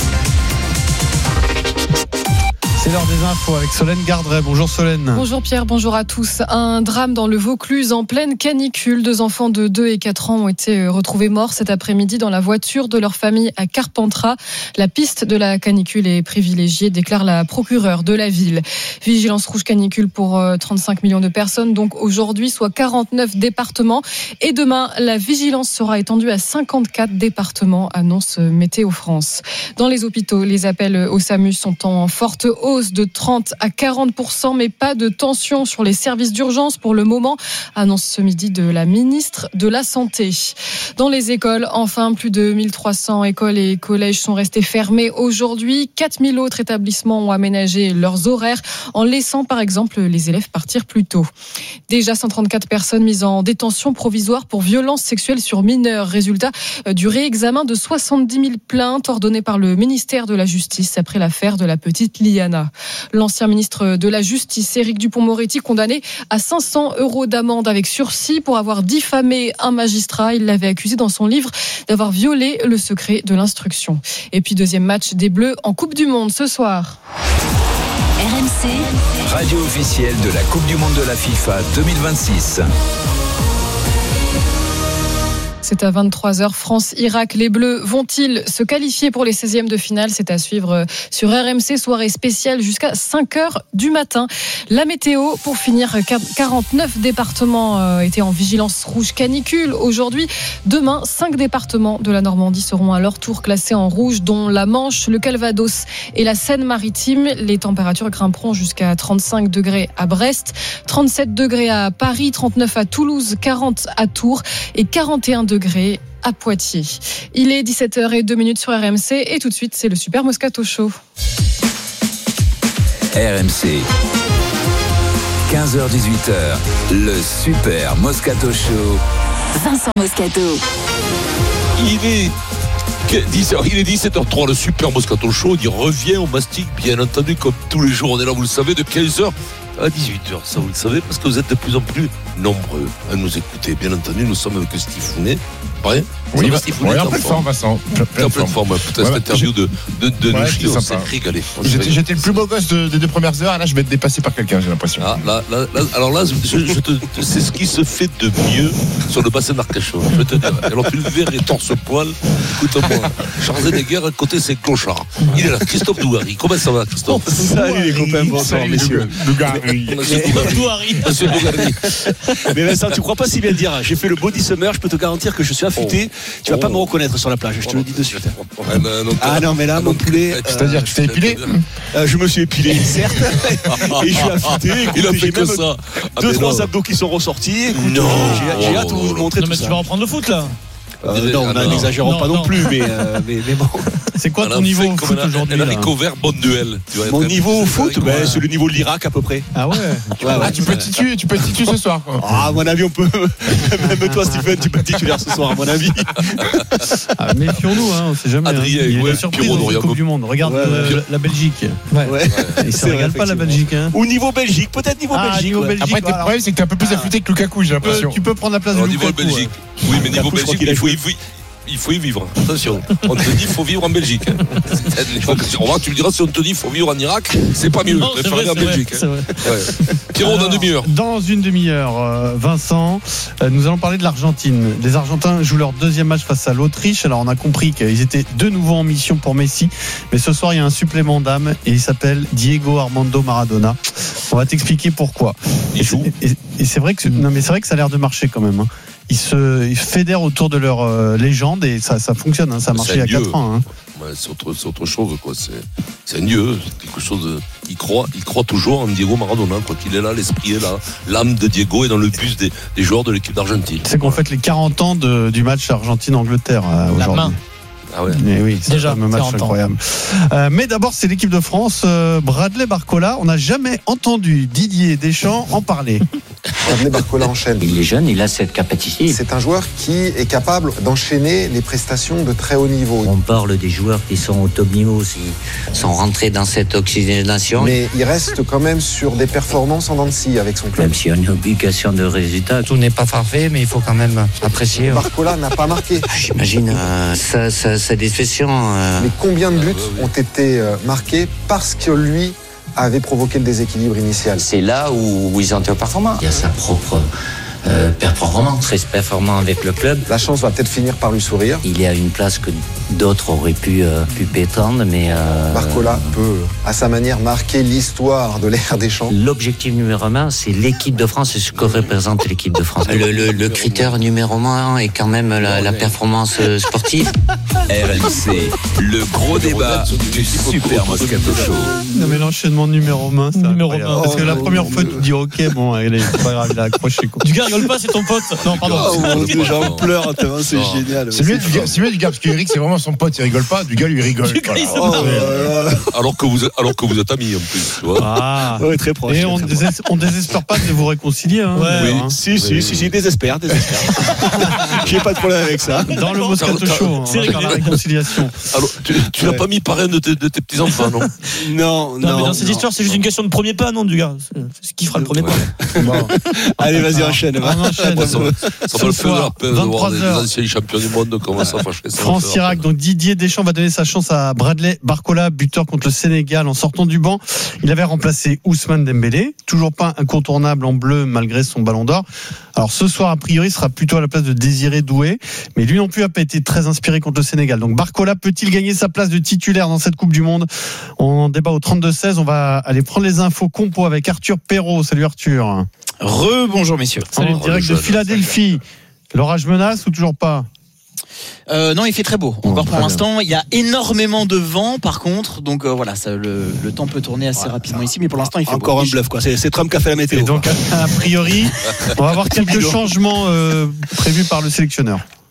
S3: C'est l'heure des infos avec Solène Gardret. Bonjour Solène.
S31: Bonjour Pierre, bonjour à tous. Un drame dans le Vaucluse en pleine canicule. Deux enfants de deux et quatre ans ont été retrouvés morts cet après-midi dans la voiture de leur famille à Carpentras. La piste de la canicule est privilégiée, déclare la procureure de la ville. Vigilance rouge canicule pour trente-cinq millions de personnes, donc aujourd'hui, soit quarante-neuf départements. Et demain, la vigilance sera étendue à cinquante-quatre départements, annonce Météo France. Dans les hôpitaux, les appels au SAMU sont en forte hausse de trente à quarante pour cent, mais pas de tension sur les services d'urgence pour le moment, annonce ce midi de la ministre de la Santé. Dans les écoles, enfin, plus de mille trois cents écoles et collèges sont restés fermés aujourd'hui. quatre mille autres établissements ont aménagé leurs horaires en laissant par exemple les élèves partir plus tôt. Déjà cent trente-quatre personnes mises en détention provisoire pour violences sexuelles sur mineurs. Résultat du réexamen de soixante-dix mille plaintes ordonnées par le ministère de la Justice après l'affaire de la petite Liana. L'ancien ministre de la Justice, Éric Dupond-Moretti, condamné à cinq cents euros d'amende avec sursis pour avoir diffamé un magistrat. Il l'avait accusé dans son livre d'avoir violé le secret de l'instruction. Et puis deuxième match des Bleus en Coupe du Monde ce soir.
S6: R M C,
S29: radio officielle de la Coupe du Monde de la FIFA deux mille vingt-six.
S31: C'est à vingt-trois heures, France-Irak. Les Bleus vont-ils se qualifier pour les seizièmes de finale? C'est à suivre sur R M C, soirée spéciale jusqu'à cinq heures du matin. La météo, pour finir, quarante-neuf départements étaient en vigilance rouge canicule aujourd'hui. Demain, cinq départements de la Normandie seront à leur tour classés en rouge, dont la Manche, le Calvados et la Seine-Maritime. Les températures grimperont jusqu'à trente-cinq degrés à Brest, trente-sept degrés à Paris, trente-neuf à Toulouse, quarante à Tours et quarante et un degrés à Poitiers. Il est dix-sept heures zéro deux sur R M C et tout de suite, c'est le Super Moscato Show.
S10: R M C, quinze heures dix-huit heures, le Super Moscato Show.
S6: Vincent Moscato.
S5: Il est dix heures, il est dix-sept heures trois, le Super Moscato Show. Il revient au mastic, bien entendu, comme tous les jours. On est là, vous le savez, de quinze heures à dix-huit heures. Ça, vous le savez, parce que vous êtes de plus en plus nombreux à nous écouter. Bien entendu, nous sommes avec Steve Founet. Pareil.
S2: Oui, va, ouais, en pleine forme, Vincent.
S5: En pleine forme. Putain, cette interview de, de, de ouais, Nouchi, on s'est régalé.
S2: J'étais, j'étais le plus beau gosse de, des deux premières heures, et là, je vais être dépassé par quelqu'un, j'ai l'impression.
S5: Ah, là, là, là, alors là, je, je te, c'est ce qui se fait de mieux sur le bassin d'Arcachon. Je vais te dire. Alors, tu le verrais torse-poil. Écoute-moi, Schwarzenegger, à côté, c'est Clochard. Il est là, Christophe Douari. Comment ça va, Christophe?
S12: Salut, les copains, bonsoir, messieurs.
S2: Douari.
S12: Monsieur Douari. Mais Vincent, tu crois pas si bien dire. J'ai fait le body summer, je peux te garantir que je suis affûté. Tu vas pas me reconnaître sur la plage, je te le dis de suite. Ah non, mais là, mon poulet.
S2: C'est-à-dire, tu t'es épilé?
S12: Je me suis épilé, certes. Et je suis affûté.
S5: Il a fait que ça.
S12: Deux, trois abdos qui sont ressortis. Écoute, j'ai hâte de vous montrer tout ça.
S1: Non, mais tu vas reprendre le foot, là.
S12: Euh, non, n'exagérons pas non, non plus, mais, euh, mais, mais bon.
S3: C'est quoi ton niveau au foot aujourd'hui?
S5: Enrico Vert, bon duel.
S12: Mon niveau au foot, ben, c'est le niveau de l'Irak à peu près.
S3: Ah ouais.
S12: Tu, ouais, ouais,
S2: ah, tu peux tituler, tu peux tituler ce soir. Quoi.
S12: Ah, à mon avis, on peut. Même toi, Stephen, tu peux titulaire ce soir, à mon avis.
S3: Ah, méfions-nous, hein, on sait jamais.
S5: Adrien,
S3: hein. Il y a
S5: ouais,
S3: une surprise dans la Coupe du Monde. Regarde ouais, euh, la Belgique.
S12: Ouais. ouais.
S3: Ils se régalent pas la Belgique. Hein.
S12: Ou niveau Belgique, peut-être niveau
S3: ah,
S12: Belgique.
S3: Niveau
S12: ouais.
S3: Belgique.
S2: Après, tes problèmes, c'est que t'es un peu plus affûté que Lukaku, j'ai l'impression.
S3: Tu peux prendre la place de Lukaku.
S5: Niveau Belgique. Oui, mais niveau Belgique, il faut. Il faut y vivre, attention. On te dit qu'il faut vivre en Belgique. On va, tu me diras, si on te dit qu'il faut vivre en Irak, c'est pas mieux. Il faut aller en Belgique.
S3: Vrai,
S5: ouais. Pierrot, dans une demi-heure.
S3: Dans une demi-heure, Vincent, nous allons parler de l'Argentine. Les Argentins jouent leur deuxième match face à l'Autriche. Alors, on a compris qu'ils étaient de nouveau en mission pour Messi. Mais ce soir, il y a un supplément d'âme et il s'appelle Diego Armando Maradona. On va t'expliquer pourquoi.
S5: Il joue.
S3: Et, et, et c'est vrai que, non, mais c'est vrai que ça a l'air de marcher quand même. Hein. Ils se ils fédèrent autour de leur euh, légende et ça, ça fonctionne, hein, ça a marché il y a quatre ans. Hein.
S5: Ouais, c'est, autre, c'est autre chose, quoi. C'est, c'est un dieu, c'est quelque chose. De, il croit, il croit toujours en Diego Maradona, quoi qu'il est là, l'esprit est là, l'âme de Diego est dans le bus des, des joueurs de l'équipe d'Argentine.
S3: C'est qu'on fête les quarante ans de, du match Argentine-Angleterre euh, aujourd'hui.
S1: Main.
S3: Ah ouais. Mais oui, c'est déjà un match incroyable. Euh, mais d'abord, c'est l'équipe de France. Euh, Bradley Barcola, on n'a jamais entendu Didier Deschamps en parler.
S13: Bradley Barcola enchaîne.
S14: Il est jeune, il a cette capacité.
S13: C'est un joueur qui est capable d'enchaîner les prestations de très haut niveau.
S14: On parle des joueurs qui sont au top niveau, qui sont rentrés dans cette oxygénation.
S13: Mais il reste quand même sur des performances en dents de scie avec son club.
S14: Même s'il y a une obligation de résultat.
S15: Tout n'est pas parfait, mais il faut quand même apprécier.
S13: Barcola n'a pas marqué.
S14: Ah, j'imagine, euh, ça, ça, ça défession. Euh...
S13: Mais combien de buts ont été euh, marqués parce que lui avait provoqué le déséquilibre initial?
S14: C'est là où, où ils ont été performants. Il y a sa propre euh, performance, très performant avec le club.
S13: La chance va peut-être finir par lui sourire.
S14: Il est à une place que d'autres auraient pu, euh, pu pétendre, mais... Euh,
S13: Barcola peut, à sa manière, marquer l'histoire de l'ère des Champs.
S14: L'objectif numéro un, c'est l'équipe de France et ce que représente l'équipe de France. Le, le, le critère numéro un est quand même la, la performance sportive.
S10: R M C, le gros débat du Super Moscato Show.
S3: Non mais l'enchaînement numéro un, c'est numéro un. Parce que la première fois, tu dis ok, bon, allez, c'est pas grave, il a accroché. Quoi.
S1: Du gars, rigole pas, c'est ton pote. Non, pardon.
S12: Oh, j'en pleure, tellement c'est non. génial.
S2: C'est mieux, du gars, c'est mieux du gars, parce qu'Eric, c'est vraiment son pote, il rigole pas, du gars, lui rigole. Voilà.
S12: Oh, euh,
S5: alors, que vous êtes, alors que vous êtes amis en plus, tu vois.
S3: Ah,
S12: ouais, très proche.
S3: Et on,
S12: très
S3: désespère, on désespère pas de vous réconcilier. Hein,
S12: ouais, oui.
S3: hein.
S12: Si, si, oui. si, si, désespère, désespère. J'ai pas de problème avec ça.
S3: Dans le Moscato Show, c'est la réconciliation.
S5: Alors, tu, tu ouais. n'as pas mis parrain de tes, de tes petits-enfants, non?
S12: Non, non.
S1: Non, mais dans cette non. histoire, c'est juste une question de premier pas, non, du gars? C'est ce qui fera le premier ouais.
S12: pas. Bon. Allez, vas-y, enchaîne.
S3: On enchaîne.
S5: Ça, ça va le faire de la peine de voir des anciens champions du monde comment ça fâche.
S3: France-Irak, donc Didier Deschamps va donner sa chance à Bradley Barcola, buteur contre le Sénégal en sortant du banc. Il avait remplacé Ousmane Dembélé, toujours pas incontournable en bleu malgré son ballon d'or. Alors ce soir, a priori, sera plutôt à la place de Désiré Doué, mais lui non plus n'a pas été très inspiré contre le Sénégal. Donc Barcola peut-il gagner sa place de titulaire dans cette Coupe du Monde? On débat au trente-deux seize, on va aller prendre les infos compo avec Arthur Perrault. Salut Arthur.
S16: Re-bonjour messieurs.
S3: En direct de Philadelphie. L'orage menace ou toujours pas?
S16: Euh, non, il fait très beau. Encore oh, pour l'instant, il y a énormément de vent, par contre, donc euh, voilà, ça, le, le temps peut tourner assez ouais, rapidement ici, mais pour l'instant, il fait
S12: encore beau. Un bluff, quoi. C'est, c'est Trump qui a fait la météo.
S3: Et donc, a priori, on va avoir quelques changements euh, prévus par le sélectionneur.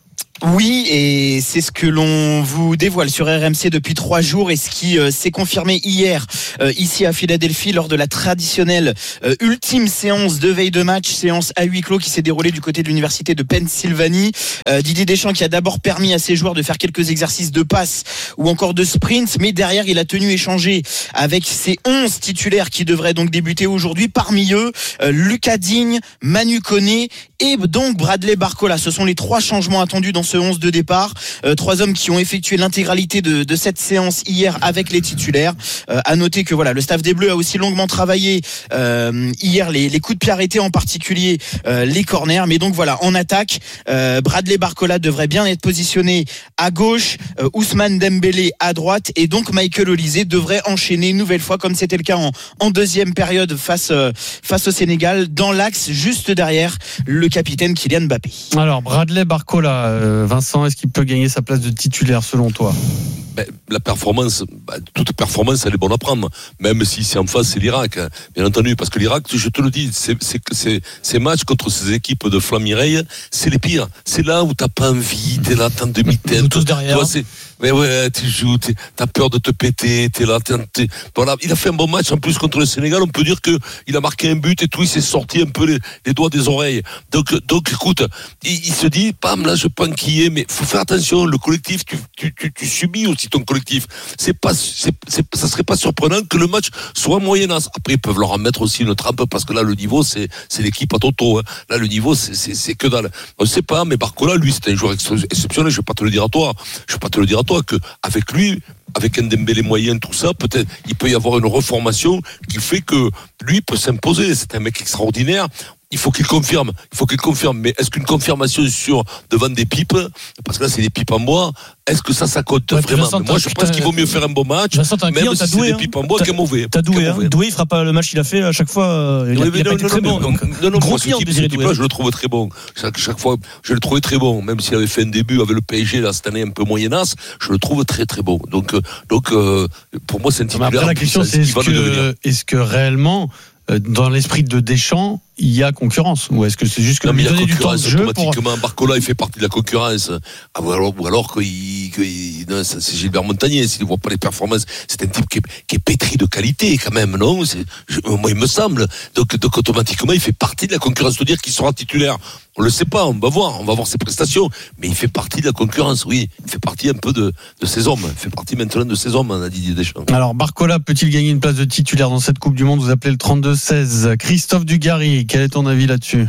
S16: Oui, et c'est ce que l'on vous dévoile sur R M C depuis trois jours et ce qui euh, s'est confirmé hier euh, ici à Philadelphie lors de la traditionnelle euh, ultime séance de veille de match, séance à huis clos qui s'est déroulée du côté de l'université de Pennsylvanie. Euh, Didier Deschamps qui a d'abord permis à ses joueurs de faire quelques exercices de passe ou encore de sprint, mais derrière il a tenu échanger avec ses onze titulaires qui devraient donc débuter aujourd'hui. Parmi eux, euh, Lucas Digne, Manu Koné et donc Bradley Barcola. Ce sont les trois changements attendus dans ce onze de départ. Euh, trois hommes qui ont effectué l'intégralité de, de cette séance hier avec les titulaires. Euh, à noter que voilà, le staff des Bleus a aussi longuement travaillé euh, hier les, les coups de pied arrêtés, en particulier euh, les corners. Mais donc voilà, en attaque, euh, Bradley Barcola devrait bien être positionné à gauche, euh, Ousmane Dembélé à droite, et donc Michael Olise devrait enchaîner une nouvelle fois, comme c'était le cas en, en deuxième période face euh, face au Sénégal, dans l'axe juste derrière le capitaine Kylian Mbappé.
S3: Alors Bradley Barcola, euh, Vincent, est-ce qu'il peut gagner sa place de titulaire selon toi?
S5: Ben, la performance, ben, toute performance, elle est bonne à prendre, même si c'est en face, c'est l'Irak, hein, bien entendu, parce que l'Irak, je te le dis, c'est, c'est, c'est, ces matchs contre ces équipes de Flamme-Mireille, c'est les pires. C'est là où t'as pas envie, t'es là, t'es en demi-teinte.
S1: Tous derrière.
S5: Toi, c'est, mais ouais, tu joues, t'es, t'as peur de te péter, t'es là, t'es, t'es, voilà. Il a fait un bon match, en plus, contre le Sénégal, on peut dire que il a marqué un but et tout, il s'est sorti un peu les, les doigts des oreilles. Donc, donc, écoute, il, il se dit, pam, là, je peux enquiller, mais faut faire attention, le collectif, tu, tu, tu, tu subis aussi ton collectif. C'est pas, c'est, c'est, ça serait pas surprenant que le match soit moyennasse. Après, ils peuvent leur en mettre aussi une trempe parce que là, le niveau, c'est, c'est l'équipe à Toto, hein. Là, le niveau, c'est, c'est, c'est que dalle. On sait pas, mais Barcola, lui, c'est un joueur exceptionnel. Je vais pas te le dire à toi. Je vais pas te le dire à toi que, avec lui, avec un Dembélé moyen, tout ça, peut-être, il peut y avoir une reformation qui fait que lui peut s'imposer. C'est un mec extraordinaire. Il faut qu'il confirme, il faut qu'il confirme. Mais est-ce qu'une confirmation sur devant des pipes, parce que là c'est des pipes en bois, est-ce que ça, ça compte ouais, vraiment? Vincent, moi je pense qu'il vaut mieux faire un bon match,
S1: Vincent, un
S5: même
S1: client,
S5: si c'est
S1: doué,
S5: des
S1: hein.
S5: pipes en bois qu'un mauvais.
S1: T'as doué, hein. Doué, il fera pas le match qu'il a fait à chaque fois. Il a,
S5: oui,
S1: il a
S5: non,
S1: pas été
S5: non,
S1: très
S5: non,
S1: bon. Donc,
S5: non, non,
S1: gros
S5: moi,
S1: client,
S5: ce
S1: Désiré
S5: type,
S1: Doué.
S5: je le trouve très bon. Chaque, chaque fois, je le trouvais très bon, même s'il avait fait un début avec le P S G là cette année un peu moyennasse, je le trouve très très bon. Donc, donc, euh, pour moi, c'est un titulaire.
S3: Après, la question, c'est est-ce que, est-ce que réellement, dans l'esprit de Deschamps, il y a concurrence, ou est-ce que c'est juste que
S5: non, mais
S3: lui donner du temps de jeu
S5: automatiquement
S3: pour...
S5: Barcola il fait partie de la concurrence, ah, ou alors, ou alors qu'il, qu'il, non, ça, c'est Gilbert Montagnier s'il ne voit pas les performances, c'est un type qui est, qui est pétri de qualité quand même, non c'est, je, moi il me semble, donc, donc automatiquement il fait partie de la concurrence. De dire qu'il sera titulaire, on le sait pas, on va voir, on va voir ses prestations, mais il fait partie de la concurrence, oui, il fait partie un peu de, de ses hommes, il fait partie maintenant de ses hommes, on a Didier Deschamps.
S3: Alors Barcola peut-il gagner une place de titulaire dans cette Coupe du Monde? Vous appelez le trente-deux seize. Christophe Dugarry, quel est ton avis là-dessus?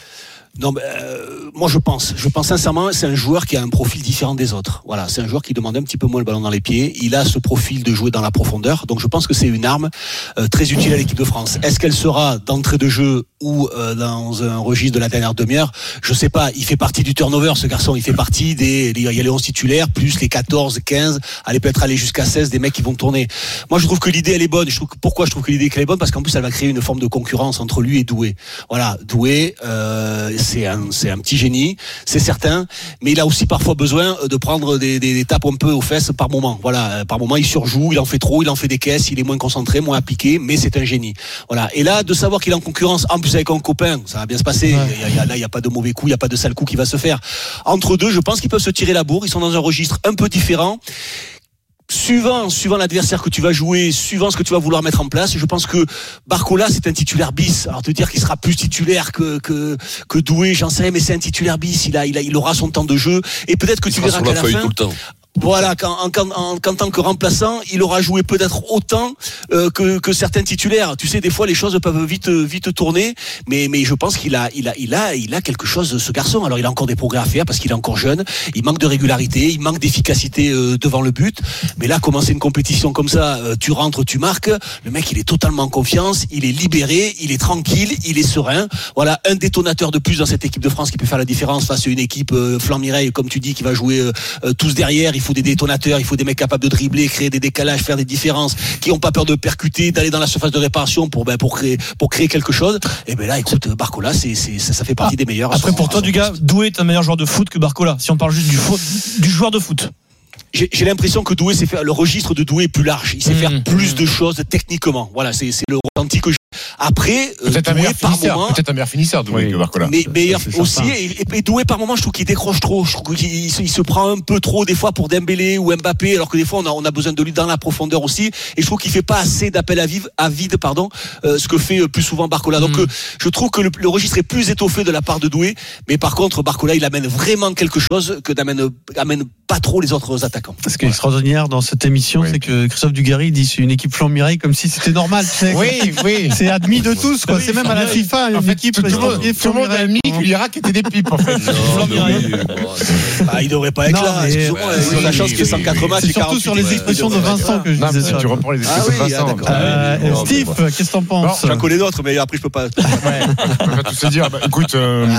S12: Non, mais euh, moi je pense, je pense sincèrement, c'est un joueur qui a un profil différent des autres. Voilà, c'est un joueur qui demande un petit peu moins le ballon dans les pieds. Il a ce profil de jouer dans la profondeur, donc je pense que c'est une arme euh, très utile à l'équipe de France. Est-ce qu'elle sera d'entrée de jeu ou euh, dans un registre de la dernière demi-heure? Je sais pas. Il fait partie du turnover, ce garçon. Il fait partie des, il y a les onze titulaires plus les quatorze, quinze. Elle peut être aller jusqu'à seize des mecs qui vont tourner. Moi, je trouve que l'idée elle est bonne. Je trouve que, pourquoi je trouve que l'idée elle est bonne? Parce qu'en plus, elle va créer une forme de concurrence entre lui et Doué. Voilà, Doué. Euh, c'est un, c'est un petit génie, c'est certain, mais il a aussi parfois besoin de prendre des, des, des tapes un peu aux fesses par moment. Voilà, par moment il surjoue, il en fait trop, il en fait des caisses, il est moins concentré, moins appliqué, mais c'est un génie. Voilà. Et là, de savoir qu'il est en concurrence, en plus avec un copain, ça va bien se passer. Ouais. Il y a, il y a, là, il n'y a pas de mauvais coup, il n'y a pas de sale coup qui va se faire. Entre deux, je pense qu'ils peuvent se tirer la bourre. Ils sont dans un registre un peu différent. Suivant, suivant l'adversaire que tu vas jouer, suivant ce que tu vas vouloir mettre en place, je pense que Barcola c'est un titulaire bis. Alors te dire qu'il sera plus titulaire que que que Doué, j'en sais rien, mais c'est un titulaire bis. Il a il a il aura son temps de jeu et peut-être que
S5: il
S12: tu verras qu'à la, la fin.
S5: Tout le temps.
S12: Voilà, qu'en, qu'en, en, qu'en tant que remplaçant, il aura joué peut-être autant euh, que, que certains titulaires. Tu sais, des fois, les choses peuvent vite, vite tourner, mais, mais je pense qu'il a, il a, il a, il a quelque chose, ce garçon. Alors, il a encore des progrès à faire parce qu'il est encore jeune. Il manque de régularité, il manque d'efficacité euh, devant le but. Mais là, commencer une compétition comme ça, euh, tu rentres, tu marques. Le mec, il est totalement en confiance, il est libéré, il est tranquille, il est serein. Voilà, un détonateur de plus dans cette équipe de France qui peut faire la différence face à une équipe euh, Flamme-Mireille, comme tu dis, qui va jouer euh, tous derrière. Il faut des détonateurs, il faut des mecs capables de dribbler, créer des décalages, faire des différences, qui n'ont pas peur de percuter, d'aller dans la surface de réparation pour ben pour créer pour créer quelque chose. Et ben là, écoute, Barcola, c'est c'est ça, ça fait partie ah, des meilleurs.
S1: Après, pour toi, du gars, Doué est un meilleur joueur de foot que Barcola. Si on parle juste du foot, du joueur de foot.
S12: J'ai, j'ai l'impression que Doué sait faire, le registre de Doué est plus large. Il sait mmh, faire plus mmh. de choses techniquement. Voilà, c'est c'est le ressenti que j'ai. Après,
S2: peut-être un meilleur
S12: par
S2: finisseur,
S12: moment,
S2: peut-être un meilleur finisseur Doué oui. que Barcola.
S12: Mais meilleur aussi, et, et Doué par moment, je trouve qu'il décroche trop. Je trouve qu'il il se, il se prend un peu trop des fois pour Dembélé ou Mbappé, alors que des fois on a, on a besoin de lui dans la profondeur aussi. Et je trouve qu'il fait pas assez d'appel à vide, à vide, pardon, euh, ce que fait plus souvent Barcola. Donc mmh. euh, je trouve que le, le registre est plus étoffé de la part de Doué, mais par contre Barcola il amène vraiment quelque chose que n'amène amène pas trop les autres attaquants.
S3: Ce qui est extraordinaire dans cette émission, oui. c'est que Christophe Dugarry dit c'est une équipe Flan Mireille comme si c'était normal. Tu sais,
S2: oui, oui.
S3: C'est admis de tous, quoi. Oui, c'est même à la FIFA une
S2: en fait,
S3: équipe.
S2: Tout, tout, tout le monde a admis que l'Irak était des pipes en fait.
S12: Non, oui, bah, il devrait pas être non, là. Excusez-moi, ouais, ils ont la chance qu'il y ait cent quatre matchs.
S3: C'est surtout sur les expressions de Vincent que je disais ça.
S2: Tu reprends les expressions de Vincent.
S3: Steve, qu'est-ce que t'en penses?
S12: J'en connais d'autres, mais après je peux pas.
S2: Ouais, on va tout se dire. Écoute,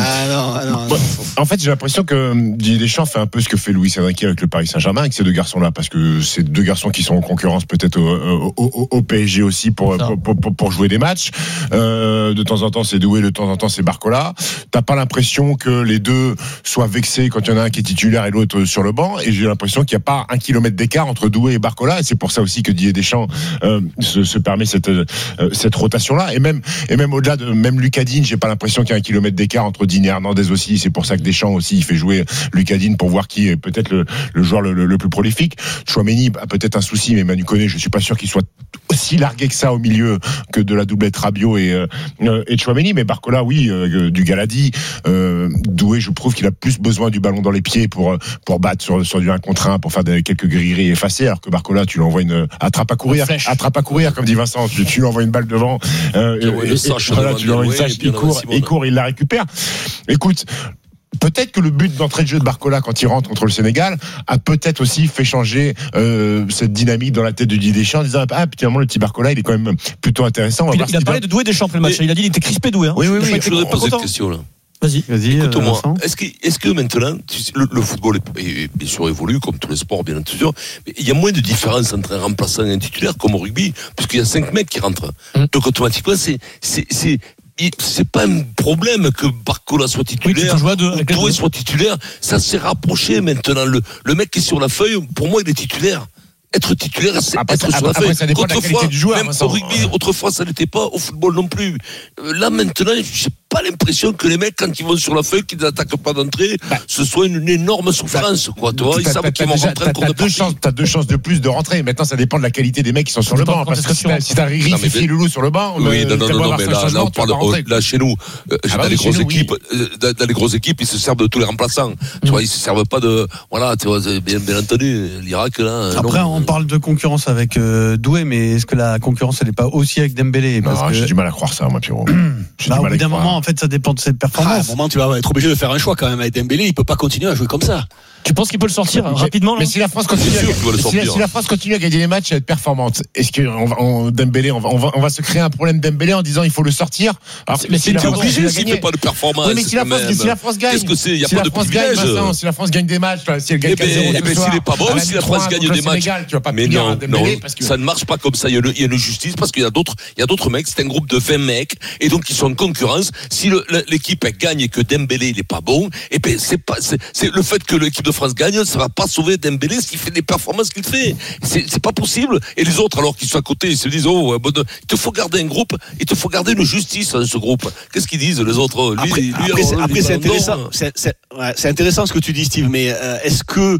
S2: en fait, j'ai l'impression que Didier Deschamps fait un peu ce que fait Luis Enrique avec le Paris Saint-Germain, avec ces deux garçons-là, parce que c'est deux garçons qui sont en concurrence peut-être au, au, au P S G aussi pour, pour, pour, pour jouer des matchs. Euh, de temps en temps, c'est Doué, de temps en temps, c'est Barcola. T'as pas l'impression que les deux soient vexés quand il y en a un qui est titulaire et l'autre sur le banc, et j'ai l'impression qu'il n'y a pas un kilomètre d'écart entre Doué et Barcola, et c'est pour ça aussi que Didier Deschamps euh, se, se permet cette, euh, cette rotation-là. Et même, et même au-delà de même Lucas Digne, j'ai pas l'impression qu'il y a un kilomètre d'écart entre Digne et Hernandez aussi. C'est pour ça que Deschamps aussi il fait jouer Lucas Digne pour voir qui est peut-être le, le joueur le, le, le plus prolifique. Chouameni a peut-être un souci, mais Manu Koné, je suis pas sûr qu'il soit aussi largué que ça au milieu que de la doublette Rabiot et, euh, et Chouameni. Mais Barcola, oui, euh, du Galadi, euh, Doué, je trouve qu'il a plus besoin du ballon dans les pieds pour pour battre sur, sur du un contre un, pour faire des, quelques grilleries effacées, alors que Barcola, tu lui envoies une attrape à courir, attrape à courir, comme dit Vincent, tu, tu lui envoies une balle devant, euh, et, et, et, voilà, tu lui envoies une sèche, il court, il court, il la récupère. Écoute, peut-être que le but d'entrée de jeu de Barcola quand il rentre contre le Sénégal a peut-être aussi fait changer euh, cette dynamique dans la tête de Didier Deschamps en disant ah finalement le petit Barcola il est quand même plutôt intéressant. On va
S1: il,
S2: voir
S1: il a parlé doit... de Doué Deschamps le match. Et... Il a dit il était crispé Doué. Hein.
S2: Oui oui oui.
S5: Je voudrais poser une question là.
S1: Vas-y,
S3: vas-y.
S5: Écoute-moi. Euh, est-ce que, est-ce que maintenant, tu sais, le, le football est, est bien sûr évolue comme tous les sports, bien sûr, mais il y a moins de différence entre un remplaçant et un titulaire comme au rugby, puisqu'il y a cinq mecs qui rentrent. Mmh. Donc automatiquement, c'est, c'est, c'est c'est pas un problème que Barcola soit titulaire,
S1: oui,
S5: ou Doué soit titulaire. Ça s'est rapproché maintenant. Le, le mec qui est sur la feuille, pour moi, il est titulaire. Être titulaire, c'est après, être après, sur la feuille.
S2: Ça dépend de la qualité du joueur.
S5: Même au rugby, autrefois, ça n'était pas. Au football non plus. Là, maintenant, j'ai pas l'impression que les mecs, quand ils vont sur la feuille, qu'ils n'attaquent pas d'entrée, bah, ce soit une, une énorme souffrance, bah, quoi. Tu vois, ils savent qu'ils vont rentrer un cours de partie.
S2: T'as deux chances de plus de rentrer. Maintenant, ça dépend de la qualité des mecs qui sont sur le banc. Parce que si t'as Rififi Loulou sur le banc,
S5: oui, non, non, non, mais là, là, on parle, là, chez nous, dans les grosses équipes, dans les grosses équipes, ils se servent de tous les remplaçants. Tu vois, ils se servent pas de, voilà, tu vois, bien entendu, l'Irak, là.
S3: Après, on parle de concurrence avec Doué, mais est-ce que la concurrence, elle n'est pas aussi avec Dembélé?
S2: Non, j'ai du mal à croire ça, moi, Pierrot.
S3: Au bout d'un moment, en fait, ça dépend de ses performances.
S12: À un moment, tu vas être obligé de faire un choix quand même avec Dembélé. Il peut pas continuer à jouer comme ça.
S1: Tu penses qu'il peut le sortir mais, rapidement là?
S2: Mais si la France continue, à, si, si la France continue à gagner les matchs et à être performante, est-ce que on va, on, Dembélé, on va, on va, on va se créer un problème Dembélé en disant il faut le sortir?
S5: Alors, mais c'est obligé s'il fait pas de performance.
S2: Oui, mais si la France, si la France gagne,
S5: qu'est-ce que c'est? Il y a
S2: si
S5: pas
S2: la
S5: de
S2: France gagne, Vincent, si la France gagne des matchs, si elle gagne quatre zéro ce soir,
S5: s'il est pas bon, si la France gagne des matchs,
S2: tu vas pas
S5: mais non, non, ça ne marche pas comme ça. Il y a une justice parce qu'il y a d'autres, il y a d'autres mecs. C'est un groupe de vingt mecs et donc ils sont en concurrence. Si l'équipe gagne et que Dembélé il est pas bon, et ben c'est pas, c'est le fait que l'équipe de France gagne, ça va pas sauver Dembélé s'il fait des performances qu'il fait. C'est, c'est pas possible. Et les autres, alors qu'ils sont à côté, ils se disent oh, bon, il te faut garder un groupe, il te faut garder une justice dans ce groupe. Qu'est-ce qu'ils disent les autres? Lui,
S12: Après,
S5: lui,
S12: après,
S5: alors,
S12: c'est,
S5: lui,
S12: après, c'est
S5: non,
S12: intéressant. C'est, c'est, ouais, c'est intéressant ce que tu dis, Steve. Mais euh, est-ce que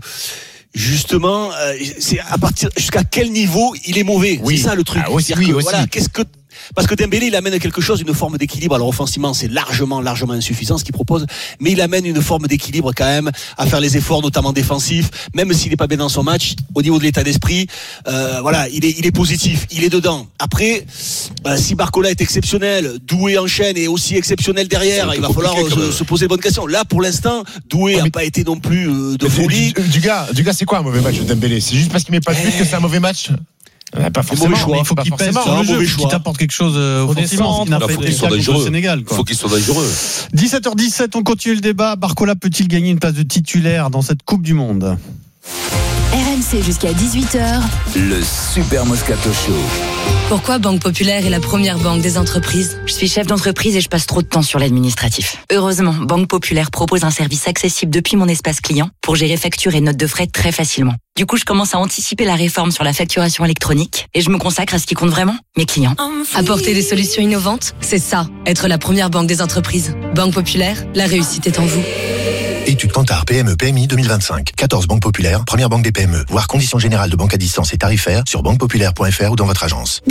S12: justement, euh, c'est à partir jusqu'à quel niveau il est mauvais?
S2: Oui.
S12: C'est ça le truc.
S2: Ah, aussi, oui,
S12: que,
S2: aussi.
S12: Voilà, qu'est-ce que parce que Dembélé, il amène quelque chose, une forme d'équilibre. Alors offensivement, c'est largement, largement insuffisant ce qu'il propose, mais il amène une forme d'équilibre quand même à faire les efforts, notamment défensifs. Même s'il n'est pas bien dans son match, au niveau de l'état d'esprit, euh, voilà, il est, il est positif, il est dedans. Après, euh, si Barcola est exceptionnel, Doué enchaîne et aussi exceptionnel derrière, il va falloir se, se poser de bonnes questions. Là, pour l'instant, Doué n'a pas été non plus euh, de folie.
S2: Du, du gars, du gars, c'est quoi un mauvais match de Dembélé? C'est juste parce qu'il met pas de but que c'est un mauvais match? Pas forcément,
S3: choix. Il faut qu'il pèse sur le jeu, qu'il t'apporte quelque chose euh, offensivement.
S5: Il faut qu'il soit dangereux. Sénégal, il faut qu'il soit dangereux.
S3: dix-sept heures dix-sept, on continue le débat. Barcola peut-il gagner une place de titulaire dans cette Coupe du Monde?
S6: R M C jusqu'à dix-huit heures.
S10: Le Super Moscato Show.
S4: Pourquoi Banque Populaire est la première banque des entreprises ?
S28: Je suis chef d'entreprise et je passe trop de temps sur l'administratif. Heureusement, Banque Populaire propose un service accessible depuis mon espace client pour gérer factures et notes de frais très facilement. Du coup, je commence à anticiper la réforme sur la facturation électronique et je me consacre à ce qui compte vraiment, mes clients.
S4: Apporter des solutions innovantes, c'est ça, être la première banque des entreprises. Banque Populaire, la réussite est en vous.
S7: Étude Kantar P M E P M I deux mille vingt-cinq. quatorze banques populaires, première banque des P M E. Voir conditions générales de banque à distance et tarifaires sur banque populaire point f r ou dans votre agence.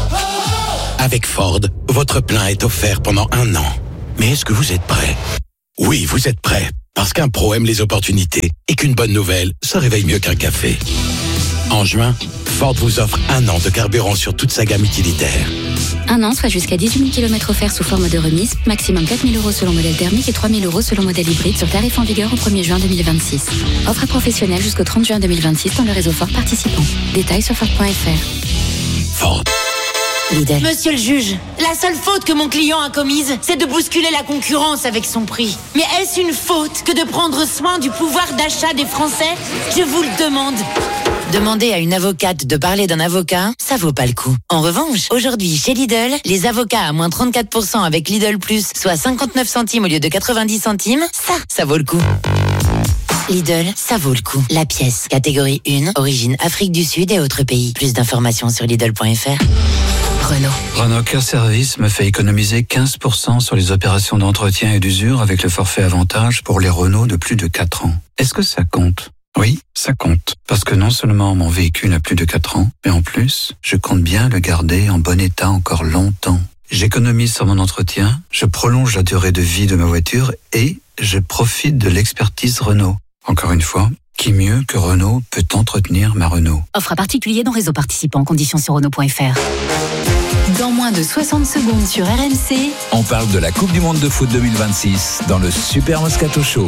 S8: Avec Ford, votre plein est offert pendant un an. Mais est-ce que vous êtes prêt ? Oui, vous êtes prêt. Parce qu'un pro aime les opportunités et qu'une bonne nouvelle se réveille mieux qu'un café. En juin, Ford vous offre un an de carburant sur toute sa gamme utilitaire.
S17: Un an, soit jusqu'à dix-huit mille kilomètres offerts sous forme de remise, maximum quatre mille euros selon modèle thermique et trois mille euros selon modèle hybride sur tarif en vigueur au premier juin deux mille vingt-six. Offre à professionnels jusqu'au trente juin deux mille vingt-six dans le réseau Ford participant. Détails sur Ford point f r.
S8: Ford.
S28: Lidl. Monsieur le juge, la seule faute que mon client a commise, c'est de bousculer la concurrence avec son prix. Mais est-ce une faute que de prendre soin du pouvoir d'achat des Français ? Je vous le demande. Demander à une avocate de parler d'un avocat, ça vaut pas le coup. En revanche, aujourd'hui, chez Lidl, les avocats à moins trente-quatre pour cent avec Lidl Plus, soit cinquante-neuf centimes au lieu de quatre-vingt-dix centimes, ça, ça vaut le coup. Lidl, ça vaut le coup. La pièce, catégorie un, origine Afrique du Sud et autres pays. Plus d'informations sur Lidl point f r. Renault.
S18: Renault Care Service me fait économiser quinze pour cent sur les opérations d'entretien et d'usure avec le forfait avantage pour les Renault de plus de quatre ans. Est-ce que ça compte ? Oui, ça compte. Parce que non seulement mon véhicule a plus de quatre ans, mais en plus, je compte bien le garder en bon état encore longtemps. J'économise sur mon entretien, je prolonge la durée de vie de ma voiture et je profite de l'expertise Renault. Encore une fois, qui mieux que Renault peut entretenir ma Renault ?
S17: Offre à particulier dans réseau participant. Conditions sur Renault point f r.
S6: Dans moins de soixante secondes sur R M C,
S10: On parle de la Coupe du Monde de foot deux mille vingt-six dans le Super Moscato Show.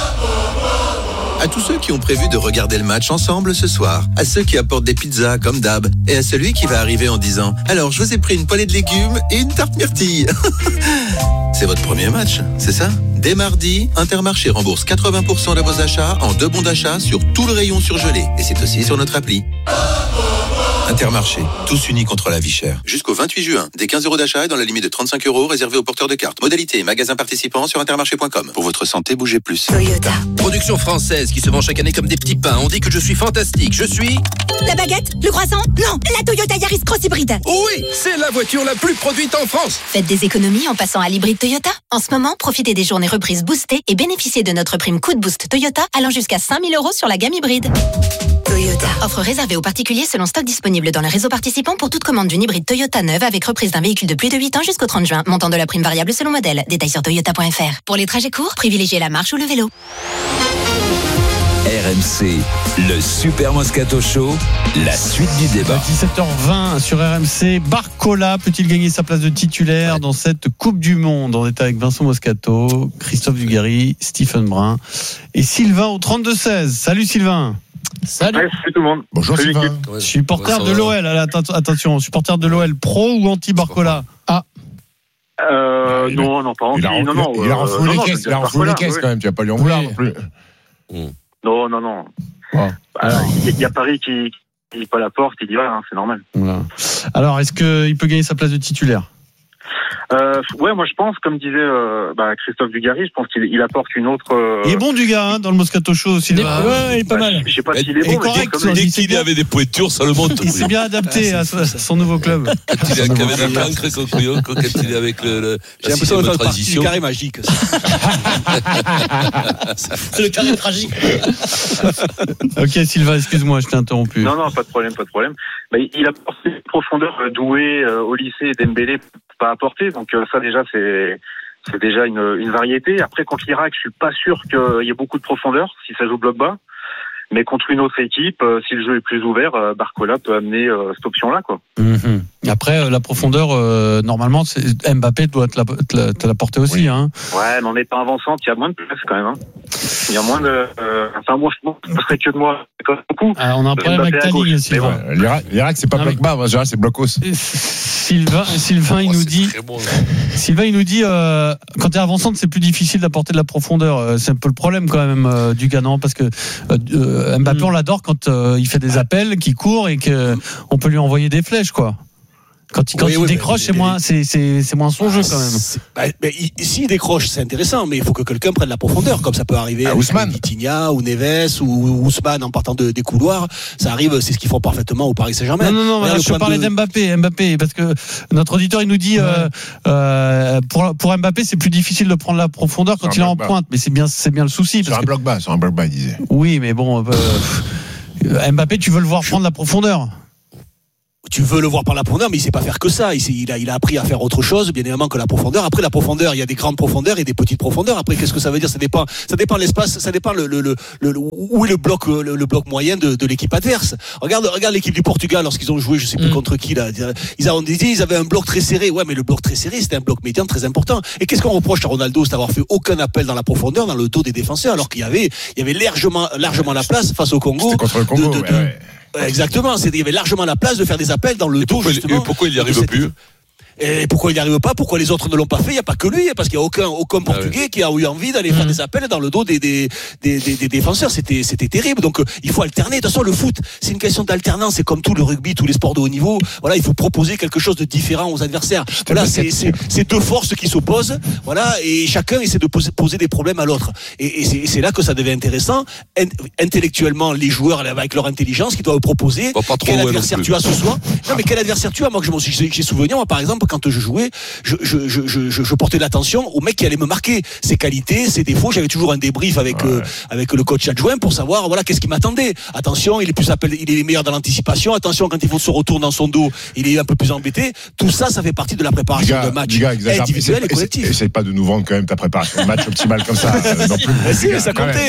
S19: À tous ceux qui ont prévu de regarder le match ensemble ce soir, à ceux qui apportent des pizzas comme d'hab, et à celui qui va arriver en disant « Alors, je vous ai pris une poêlée de légumes et une tarte myrtille ». C'est votre premier match, c'est ça ? Dès mardi, Intermarché rembourse quatre-vingts pour cent de vos achats en deux bons d'achat sur tout le rayon surgelé. Et c'est aussi sur notre appli. Intermarché, tous unis contre la vie chère. Jusqu'au vingt-huit juin, des quinze euros d'achat et dans la limite de trente-cinq euros réservés aux porteurs de cartes. Modalité, magasin participant sur intermarché point com. Pour votre santé, bougez plus.
S28: Toyota.
S29: Production française qui se vend chaque année comme des petits pains. On dit que je suis fantastique. Je suis...
S28: La baguette ? Le croissant ? Non, la Toyota Yaris Cross Hybride.
S29: Oui, c'est la voiture la plus produite en France.
S17: Faites des économies en passant à l'hybride Toyota. En ce moment, profitez des journées reprises boostées et bénéficiez de notre prime coup de boost Toyota allant jusqu'à cinq mille euros sur la gamme hybride.
S28: Toyota.
S17: Offre réservée aux particuliers selon stock disponible dans le réseau participant pour toute commande d'une hybride Toyota neuve avec reprise d'un véhicule de plus de huit ans jusqu'au trente juin. Montant de la prime variable selon modèle. Détails sur toyota point f r. Pour les trajets courts, privilégiez la marche ou le vélo.
S10: R M C, le Super Moscato Show, la suite du débat.
S3: dix-sept heures vingt sur R M C. Barcola peut-il gagner sa place de titulaire dans cette Coupe du Monde ? On est avec Vincent Moscato, Christophe Dugarry, Stephen Brun et Sylvain au trente-deux seize. Salut Sylvain.
S1: Salut.
S20: Ouais, salut tout le monde.
S3: Bonjour
S20: salut
S3: Sylvain.
S20: Ouais,
S3: supporter
S20: ouais,
S3: de l'O L. Allez, attention, supporter de l'O L pro ou anti-Barcola ? Ah.
S20: Euh,
S2: il
S20: non, non, pas anti.
S2: Il a,
S20: non, non,
S2: il a
S20: euh,
S2: refoulé
S20: non,
S2: les
S20: non,
S2: caisses,
S20: je
S2: il a
S20: veux dire
S2: refoulé les
S20: Barcola,
S2: caisses
S20: ouais.
S2: quand même, tu vas pas lui en vouloir
S20: Oui.
S2: non plus.
S20: Non, non, non.
S3: Oh.
S20: Bah, il y a Paris qui n'est pas à la porte, il y va, hein, c'est normal.
S3: Voilà. Alors, est-ce qu'il peut gagner sa place de titulaire ?
S20: Euh, ouais, moi je pense, comme disait euh, bah, Christophe Dugarry, je pense qu'il il apporte une autre. Euh...
S3: Il est bon du gars hein, dans le Moscato Show aussi.
S1: Il est, ouais, il est pas
S20: bah,
S1: mal.
S20: Je sais pas s'il est bon, mais
S3: correct,
S20: comme
S5: Dès qu'il est avec des pointures, ça le monte.
S3: Il s'est bien adapté à son nouveau club.
S5: Quand il est avec un cancre, quand il est avec le, le,
S12: J'ai l'impression de faire partie du carré magique.
S1: C'est le carré tragique.
S3: Ok Sylvain, excuse-moi, je t'ai interrompu.
S20: Non, non, pas de problème, pas de problème. Bah, il a porté une profondeur euh, Doué euh, au lycée et Dembélé pas apporté, donc euh, ça déjà c'est c'est déjà une, une variété. Après contre l'Irak, je suis pas sûr qu'il y ait beaucoup de profondeur si ça joue bloc bas. Mais contre une autre équipe, euh, si le jeu est plus ouvert, euh, Barcola peut amener euh, cette option-là, quoi.
S3: Mmh. Après, euh, la profondeur, euh, normalement, c'est... Mbappé doit te la, te la, te la porter aussi. Oui. Hein.
S20: Ouais, mais en étant avançante, il y a moins de place quand même. Hein. Il y a moins de. Euh, enfin, moi, je pense que que de moi, comme beaucoup.
S3: Ah, on a un problème avec ta ligne, Sylvain.
S2: Ouais, L'Irak, L'Irak, c'est pas bloc bas, en général, c'est bloc haut.
S3: Sylvain, Sylvain, il nous dit. Bon, Sylvain, il nous dit, euh, quand t'es avançante, c'est plus difficile d'apporter de la profondeur. C'est un peu le problème quand même euh, du Ghanan, parce que. Euh, euh, Mbappé, mmh. on l'adore quand euh, il fait des appels, qu'il court et que on peut lui envoyer des flèches, quoi. Quand il, quand oui, il oui, décroche, mais, c'est, mais, moins, c'est, c'est, c'est moins son jeu quand même.
S12: Bah, mais, s'il décroche, c'est intéressant, mais il faut que quelqu'un prenne la profondeur, comme ça peut arriver à Ousmane, Vitinha ou Neves ou Ousmane en partant de, des couloirs. Ça arrive, c'est ce qu'ils font parfaitement au Paris Saint-Germain.
S3: Non, non, non, là, je parlais de... d'Mbappé, Mbappé, parce que notre auditeur il nous dit ouais. euh, euh, pour, pour Mbappé, c'est plus difficile de prendre la profondeur quand il est en bas. Pointe, mais c'est bien, c'est bien le souci.
S2: Sur un
S3: que...
S2: bloc bas, sur un bloc bas, il disait.
S3: Oui, mais bon, euh, Mbappé, tu veux le voir prendre la profondeur.
S12: Tu veux le voir par la profondeur, mais il sait pas faire que ça. Il, il, a, il a appris à faire autre chose, bien évidemment, que la profondeur. Après, la profondeur, il y a des grandes profondeurs et des petites profondeurs. Après, qu'est-ce que ça veut dire? Ça dépend, ça dépend de l'espace, ça dépend le, le, le, le, où est le bloc, le, le bloc moyen de, de l'équipe adverse. Regarde, regarde l'équipe du Portugal lorsqu'ils ont joué, je sais plus mmh. contre qui, là. Ils ont dit, ils avaient un bloc très serré. Ouais, mais le bloc très serré, c'était un bloc médian très important. Et qu'est-ce qu'on reproche à Ronaldo? C'est d'avoir fait aucun appel dans la profondeur, dans le dos des défenseurs, alors qu'il y avait, il y avait largement, largement la place face au Congo.
S2: C'était contre le Congo, de, de, de,
S12: ouais, ouais. Exactement, il y avait largement la place de faire des appels dans le
S5: et
S12: dos
S5: pourquoi,
S12: justement.
S5: Et pourquoi il n'y arrive plus?
S12: Et pourquoi il n'y arrive pas? Pourquoi les autres ne l'ont pas fait? Il n'y a pas que lui, parce qu'il n'y a aucun, aucun Portugais ah ouais. qui a eu envie d'aller mmh. faire des appels dans le dos des, des, des, des, des défenseurs. C'était, c'était terrible. Donc, euh, il faut alterner. De toute façon, le foot, c'est une question d'alternance. C'est comme tout le rugby, tous les sports de haut niveau. Voilà, il faut proposer quelque chose de différent aux adversaires. Voilà, c'est, c'est, c'est deux forces qui s'opposent. Voilà, et chacun essaie de poser, poser des problèmes à l'autre. Et, et c'est, c'est là que ça devient intéressant. Intellectuellement, les joueurs, avec leur intelligence, qui doivent proposer
S5: bah,
S12: quel adversaire tu as ce soir. Non, mais quel adversaire tu as? Moi, que je m'en suis, j'ai souvenir, moi, par exemple, quand je jouais, Je, je, je, je, je portais l'attention au mec qui allait me marquer ses qualités, ses défauts. J'avais toujours un débrief avec, ouais. euh, avec le coach adjoint pour savoir, voilà, qu'est-ce qui m'attendait. Attention, il est plus appelé, il est meilleur dans l'anticipation. Attention, quand il faut se retourner dans son dos, il est un peu plus embêté. Tout ça, ça fait partie de la préparation d'un match
S2: gars,
S12: individuel et collectif.
S2: Essaye pas de nous vendre quand même ta préparation de match optimale comme ça. Euh, non plus.
S12: Mais si, mais ça comptait.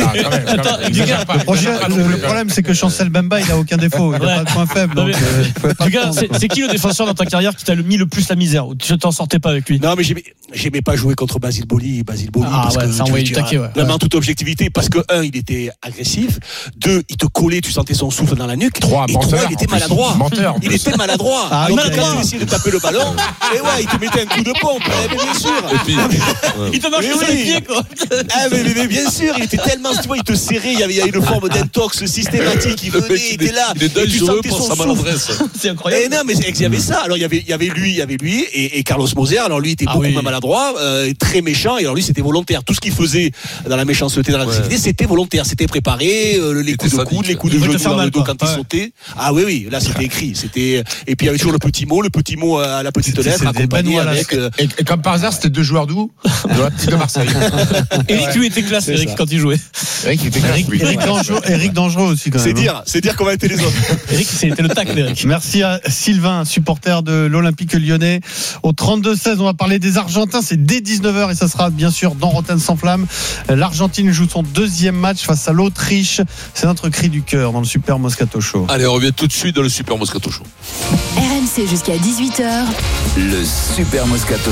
S3: Le problème, c'est que Chancel Bemba, il a aucun défaut. Il a pas de point faible. Donc,
S1: euh, gars, c'est, c'est qui le défenseur dans ta carrière qui t'a mis le plus la misère? Tu t'en sortais pas avec lui?
S12: Non, mais j'aimais, j'aimais pas jouer contre Basile Boli. Basile Boli,
S1: ah,
S12: parce
S1: ouais,
S12: que
S1: ça envoyait du taquet, ouais.
S12: Vraiment, toute objectivité, parce que un, il était agressif. Deux, il te collait, tu sentais son souffle dans la nuque.
S2: Trois,
S12: et
S2: menteur,
S12: trois, il était maladroit.
S2: Menteur,
S12: il était maladroit. Ah, donc, okay. Quand tu essayais de taper le ballon, et ouais, il te mettait un coup de pompe. Mais bien sûr.
S5: Et puis,
S1: ouais. Il te marchait sur les pieds, quoi.
S12: Ah, mais, mais, mais bien sûr, il était tellement, tu vois, il te serrait. Il y avait, il y avait une forme d'intox systématique. Il venait, il était là.
S5: Il est dangereux pour sa maladresse.
S12: C'est incroyable. Et non, mais il y avait ça. Alors, il y avait, il y avait lui, il y avait lui, et, et Carlos Moser. Alors, lui, il était ah, beaucoup oui. moins maladroit, euh, très méchant, et alors lui, c'était volontaire. Tout ce qu'il faisait dans la méchanceté, dans l'agressivité, ouais. c'était volontaire. C'était préparé, euh, les coups de coude, les coups de genou dans le dos quand il sautait. Ah oui, oui, là, c'était écrit. C'était, et puis, il y avait toujours le petit mot, le petit mot à la petite lettre, accompagné avec.
S2: Euh... Et, et comme par hasard, c'était deux joueurs d'où? De Marseille.
S1: Eric, lui, était classe, Eric, quand il jouait.
S2: Eric, était classe.
S3: Eric Dangereux, Eric Dangereux aussi, quand même.
S12: C'est dire, c'est dire comment étaient les autres.
S1: Eric, c'était le tacle, Eric.
S3: Merci à Sylvain, supporter de l'Olympique Lyonnais. Au trente-deux seize, on va parler des Argentins. C'est dès dix-neuf heures et ça sera bien sûr dans Rotten sans flamme. L'Argentine joue son deuxième match face à l'Autriche. C'est notre cri du cœur dans le Super Moscato Show.
S5: Allez, on revient tout de suite dans le Super Moscato Show.
S6: R M C jusqu'à dix-huit heures.
S10: Le Super Moscato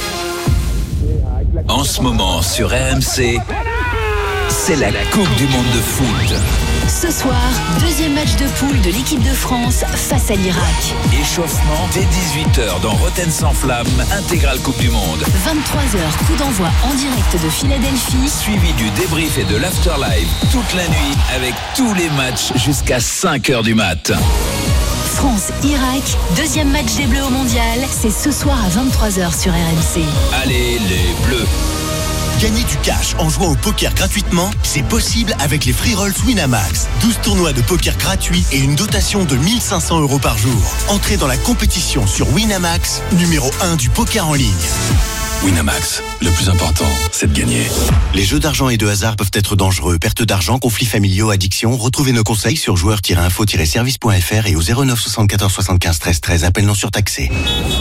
S10: Show. En ce moment sur R M C, c'est la Coupe du Monde de foot.
S6: Ce soir, deuxième match de poule de l'équipe de France face à l'Irak.
S10: Échauffement dès dix-huit heures dans Rotten sans flamme, intégrale Coupe du Monde.
S6: vingt-trois heures, coup d'envoi en direct de Philadelphie.
S10: Suivi du débrief et de l'afterlive toute la nuit avec tous les matchs jusqu'à cinq heures du mat.
S6: France-Irak, deuxième match des Bleus au Mondial. C'est ce soir à vingt-trois heures sur R M C.
S10: Allez les Bleus!
S29: Gagner du cash en jouant au poker gratuitement, c'est possible avec les free rolls Winamax. douze tournois de poker gratuits et une dotation de mille cinq cents euros par jour. Entrez dans la compétition sur Winamax, numéro un du poker en ligne.
S8: Winamax, le plus important, c'est de gagner.
S29: Les jeux d'argent et de hasard peuvent être dangereux. Perte d'argent, conflits familiaux, addiction. Retrouvez nos conseils sur joueurs tiret info tiret service point f r et au zéro neuf soixante-quatorze soixante-quinze treize treize. Appel non surtaxé.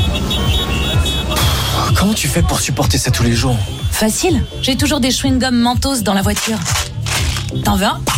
S9: Comment tu fais pour supporter ça tous les jours?
S11: Facile, j'ai toujours des chewing-gums Mentos dans la voiture. T'en veux un?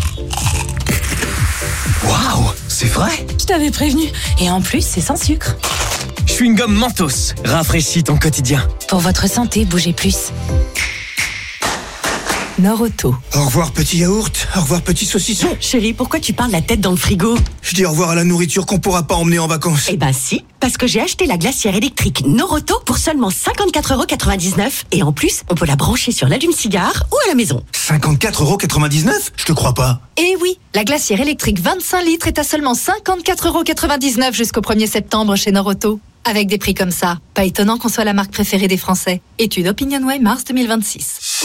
S9: Waouh, c'est vrai?
S11: Je t'avais prévenu. Et en plus, c'est sans sucre.
S9: Chewing-gum Mentos, rafraîchis ton quotidien.
S11: Pour votre santé, bougez plus.
S13: Nord-Auto.
S15: Au revoir petit yaourt, au revoir petit saucisson.
S13: Chérie, pourquoi tu parles la tête dans le frigo?
S15: Je dis au revoir à la nourriture qu'on pourra pas emmener en vacances.
S13: Eh ben si, parce que j'ai acheté la glacière électrique Nord-Auto pour seulement cinquante-quatre euros quatre-vingt-dix-neuf. Et en plus, on peut la brancher sur l'allume-cigare ou à la maison.
S15: cinquante-quatre euros quatre-vingt-dix-neuf? Je te crois pas.
S13: Eh oui, la glacière électrique vingt-cinq litres est à seulement cinquante-quatre euros quatre-vingt-dix-neuf jusqu'au premier septembre chez Nord-Auto. Avec des prix comme ça, pas étonnant qu'on soit la marque préférée des Français. Étude OpinionWay mars deux mille vingt-six.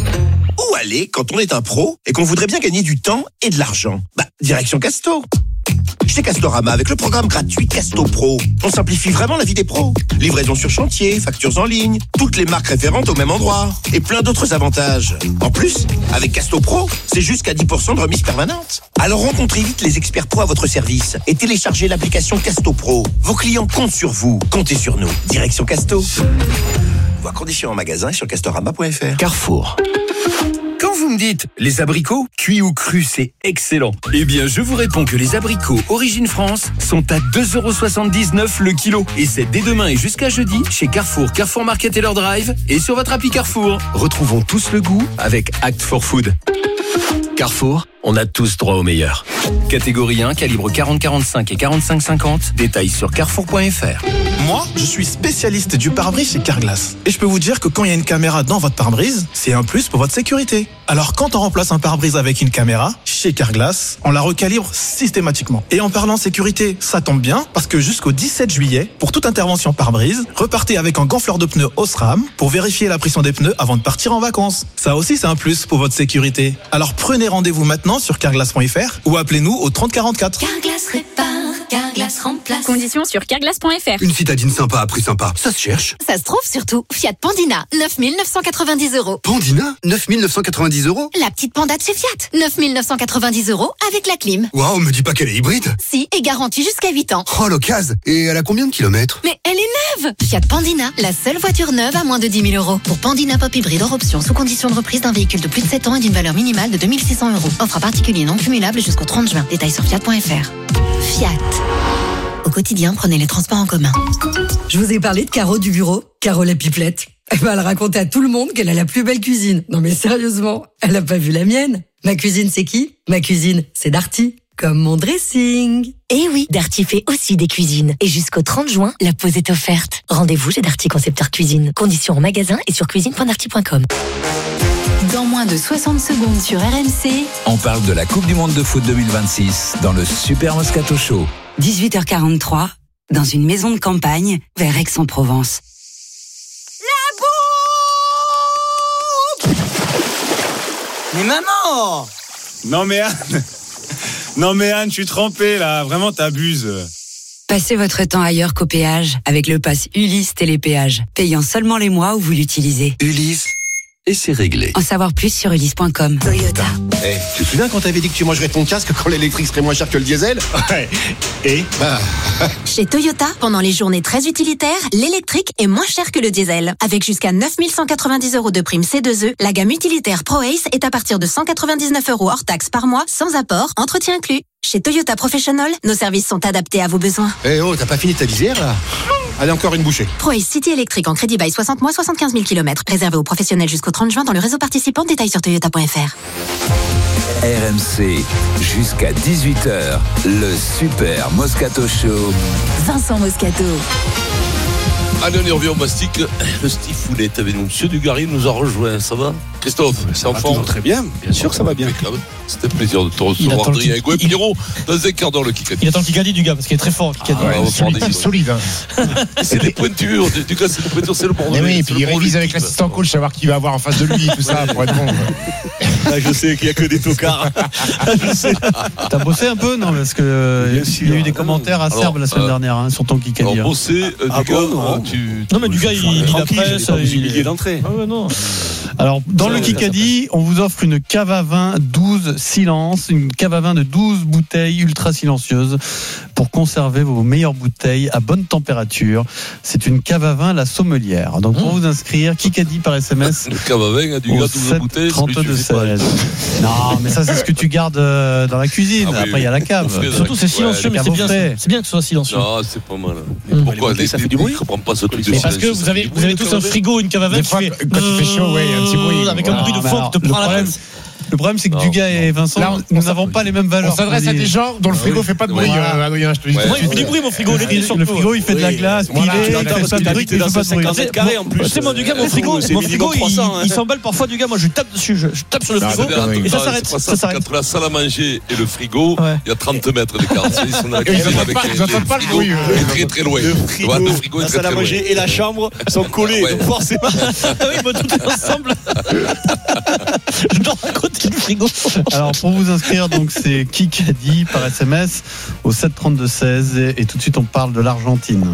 S29: Où aller quand on est un pro et qu'on voudrait bien gagner du temps et de l'argent? Bah, direction Casto. Chez Castorama, avec le programme gratuit Casto Pro, on simplifie vraiment la vie des pros. Livraison sur chantier, factures en ligne, toutes les marques référentes au même endroit et plein d'autres avantages. En plus, avec Casto Pro, c'est jusqu'à dix pour cent de remise permanente. Alors rencontrez vite les experts pro à votre service et téléchargez l'application Casto Pro. Vos clients comptent sur vous, comptez sur nous. Direction Casto. Voir conditions en magasin et sur castorama point f r.
S9: Carrefour. Quand vous me dites les abricots, cuits ou crus, c'est excellent. Eh bien, je vous réponds que les abricots Origine France sont à deux euros soixante-dix-neuf le kilo. Et c'est dès demain et jusqu'à jeudi chez Carrefour, Carrefour Market et leur drive et sur votre appli Carrefour. Retrouvons tous le goût avec Act for Food. Carrefour, on a tous droit au meilleur. Catégorie un, calibre quarante quarante-cinq et quarante-cinq cinquante. Détails sur carrefour point f r.
S21: Moi, je suis spécialiste du pare-brise chez Carglass. Et je peux vous dire que quand il y a une caméra dans votre pare-brise, c'est un plus pour votre sécurité. Alors quand on remplace un pare-brise avec une caméra, chez Carglass, on la recalibre systématiquement. Et en parlant sécurité, ça tombe bien, parce que jusqu'au dix-sept juillet, pour toute intervention pare-brise, repartez avec un gonfleur de pneus Osram pour vérifier la pression des pneus avant de partir en vacances. Ça aussi, c'est un plus pour votre sécurité. Alors prenez rendez-vous maintenant sur carglass point f r ou appelez-nous au trente quarante-quatre.
S13: Carglass répare, Carglass remplace.
S22: Conditions sur carglass point f r.
S15: Une citadine sympa à prix sympa, ça se cherche.
S13: Ça se trouve surtout. Fiat Pandina, neuf mille neuf cent quatre-vingt-dix euros.
S15: Pandina, neuf mille neuf cent quatre-vingt-dix euros.
S13: La petite Panda de chez Fiat, neuf mille neuf cent quatre-vingt-dix euros avec la clim.
S15: Waouh, me dis pas qu'elle est hybride.
S13: Si, et garantie jusqu'à huit ans.
S15: Oh, l'occasion. Et elle a combien de kilomètres?
S13: Mais elle est neuve. Fiat Pandina, la seule voiture neuve à moins de dix mille euros. Pour Pandina Pop hybride hors option, sous condition de reprise d'un véhicule de plus de sept ans et d'une valeur minimale de deux mille six cents euros. Offre à particulier non cumulable jusqu'au trente juin. Détails sur fiat point f r. Fiat. Au quotidien, prenez les transports en commun.
S23: Je vous ai parlé de Caro du bureau, Caro la pipelette. Eh ben, elle racontait à tout le monde qu'elle a la plus belle cuisine. Non mais sérieusement, elle a pas vu la mienne. Ma cuisine, c'est qui? Ma cuisine, c'est Darty. Comme mon dressing.
S13: Eh oui, Darty fait aussi des cuisines. Et jusqu'au trente juin, la pause est offerte. Rendez-vous chez Darty Concepteur Cuisine. Conditions en magasin et sur cuisine point darty point com. Dans moins de soixante secondes sur R M C,
S10: On parle de la Coupe du Monde de foot deux mille vingt-six dans le Super Moscato Show.
S13: dix-huit heures quarante-trois, dans une maison de campagne, vers Aix-en-Provence.
S9: Mais maman!
S24: Non mais Anne, non mais Anne, je suis trempé là, vraiment t'abuses.
S13: Passez votre temps ailleurs qu'au péage avec le pass Ulysse Télépéage, payant seulement les mois où vous l'utilisez.
S19: Ulysse, et c'est réglé.
S13: En savoir plus sur ulysse point com. Toyota.
S15: Eh, tu te souviens quand t'avais dit que tu mangerais ton casque quand l'électrique serait moins cher que le diesel? Ouais. Et bah...
S13: Chez Toyota, pendant les journées très utilitaires, l'électrique est moins cher que le diesel. Avec jusqu'à neuf mille cent quatre-vingt-dix euros de prime C deux E, la gamme utilitaire ProAce est à partir de cent quatre-vingt-dix-neuf euros hors taxe par mois, sans apport, entretien inclus. Chez Toyota Professional, nos services sont adaptés à vos besoins.
S15: Eh oh, t'as pas fini ta visière là? Allez, encore une bouchée.
S13: ProAce City électrique en crédit bail soixante mois, soixante-quinze mille kilomètres. Réservé aux professionnels jusqu'au trente juin dans le réseau participant. Détails sur toyota point f r.
S10: R M C, jusqu'à dix-huit heures, le Super Moscato Show.
S13: Vincent Moscato.
S5: Allez, on y revient au mastic. Le Steve Foulet avec nous. Monsieur Dugarry nous a rejoint. Ça va, Christophe? C'est en forme?
S12: Très bien, bien sûr, ça va bien.
S5: C'était un plaisir de te recevoir, Adrien Gouet. Pierrot, dans un quart d'heure, le Kikadi.
S1: Il attend le Kikadi du gars, parce qu'il est très fort.
S2: Ah, ouais, c'est solide. Hein.
S5: C'est des pointures. Du coup, c'est des pointures, c'est le bordel.
S2: Mais oui, et puis il révise avec l'assistant coach, savoir qui va avoir en face de lui, tout ça, pour être bon.
S12: Là, je sais qu'il n'y a que des tocards.
S3: Je sais. T'as bossé un peu, non? Parce que euh, il y a eu des commentaires acerbes la semaine euh, dernière hein, sur ton Kikadi.
S5: Alors, bossé, euh,
S12: ah
S5: du gars,
S12: bon, non,
S5: tu,
S1: non, mais du gars, il dit la presse.
S12: Il est d'entrée.
S1: Ah ouais, non.
S3: Alors, dans le Kikadi, on vous offre une cave à vin douze silence, une cave à vin de douze bouteilles ultra silencieuses pour conserver vos meilleures bouteilles à bonne température. C'est une cave à vin La Sommelière. Donc pour mmh. vous inscrire, Kikadi par S M S.
S5: Le cave à vin, du gars, douze bouteilles.
S3: trente-deux seize. Non, mais ça c'est ce que tu gardes dans la cuisine. Ah, oui, Après il y a la cave.
S1: Surtout c'est silencieux, ouais, mais c'est bien, c'est, c'est bien que ce soit silencieux.
S5: Non, c'est pas mal. Mmh. Pourquoi les, ça fait du bruit? Je comprends pas ce truc de silence.
S1: Parce que vous avez, vous avez tous un frigo, une cave à vin qui fait
S2: quand il fait chaud, ouais, un petit bruit
S1: avec un bruit de fond qui te prend la tête.
S3: Le problème, c'est que Dugas et Vincent, là, nous n'avons pas les mêmes valeurs.
S2: On s'adresse à des gens dont le frigo fait pas de bruit, Adrien, je te dis.
S1: Moi, il fait du bruit, mon frigo.
S3: Le frigo, il fait de la glace, pilé, il fait pas de bruit, il fait pas de bruit.
S1: cinquante carrés en plus. C'est moi, Dugas, mon frigo, mon frigo, il s'emballe parfois, Dugas. Moi, je tape dessus, je tape sur le frigo et ça s'arrête. Ça s'arrête.
S5: Entre la salle à manger et le frigo, il y a trente mètres d'écart. Ils sont dans la cuisine avec
S2: ils n'entendent pas le bruit.
S5: Très très loin.
S12: Le frigo, la salle à manger et la chambre sont collés. Donc forcément.
S1: Oui, tout est ensemble. Je dors à côté du frigo.
S3: Alors pour vous inscrire, donc c'est Kikadi par S M S au sept trente-deux seize et, et tout de suite on parle de l'Argentine.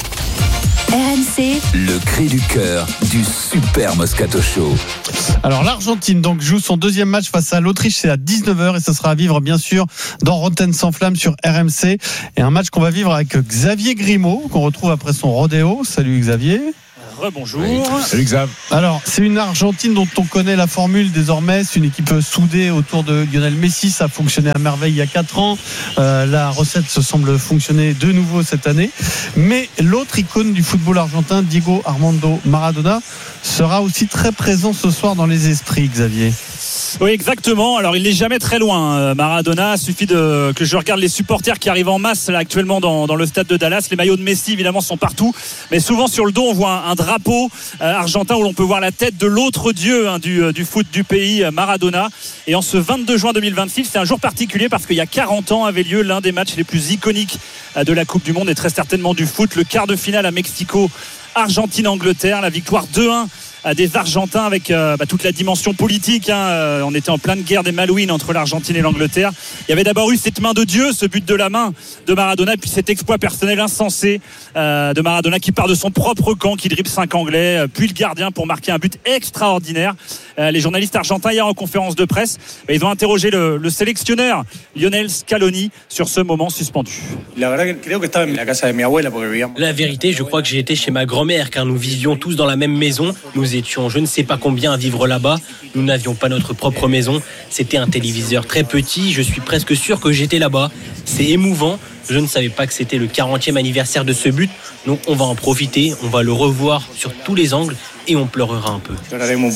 S10: R M C, le cri du cœur du Super Moscato Show.
S3: Alors l'Argentine donc joue son deuxième match face à l'Autriche, c'est à dix-neuf heures et ça sera à vivre bien sûr dans Rotten sans flamme sur R M C. Et un match qu'on va vivre avec Xavier Grimaud qu'on retrouve après son rodéo. Salut Xavier.
S4: Rebonjour.
S2: Salut Xav.
S3: Alors, c'est une Argentine dont on connaît la formule désormais. C'est une équipe soudée autour de Lionel Messi. Ça a fonctionné à merveille il y a quatre ans. Euh, la recette se semble fonctionner de nouveau cette année. Mais l'autre icône du football argentin, Diego Armando Maradona, sera aussi très présent ce soir dans les esprits, Xavier.
S4: Oui, exactement. Alors, il n'est jamais très loin, Maradona. Il suffit de, que je regarde les supporters qui arrivent en masse là, actuellement dans, dans le stade de Dallas. Les maillots de Messi, évidemment, sont partout. Mais souvent, sur le dos, on voit un, un drapeau euh, argentin où l'on peut voir la tête de l'autre dieu hein, du, du foot du pays, Maradona. Et en ce vingt-deux juin deux mille vingt-six, c'est un jour particulier parce qu'il y a quarante ans avait lieu l'un des matchs les plus iconiques de la Coupe du Monde et très certainement du foot. Le quart de finale à Mexico, Argentine-Angleterre. La victoire deux un des Argentins avec euh, bah, toute la dimension politique hein. euh, on était en pleine guerre des Malouines entre l'Argentine et l'Angleterre. Il y avait d'abord eu cette main de Dieu, ce but de la main de Maradona, puis cet exploit personnel insensé euh, de Maradona qui part de son propre camp, qui dribble cinq Anglais, euh, puis le gardien pour marquer un but extraordinaire. euh, les journalistes argentins hier en conférence de presse bah, ils ont interrogé le, le sélectionneur Lionel Scaloni sur ce moment suspendu.
S7: La vérité, je crois que j'ai été chez ma grand-mère car nous vivions tous dans la même maison. Nous étions je ne sais pas combien à vivre là-bas. Nous n'avions pas notre propre maison. C'était un téléviseur très petit. Je suis presque sûr que j'étais là-bas. C'est émouvant. Je ne savais pas que c'était le quarantième anniversaire de ce but. Donc on va en profiter. On va le revoir sur tous les angles et on pleurera un peu.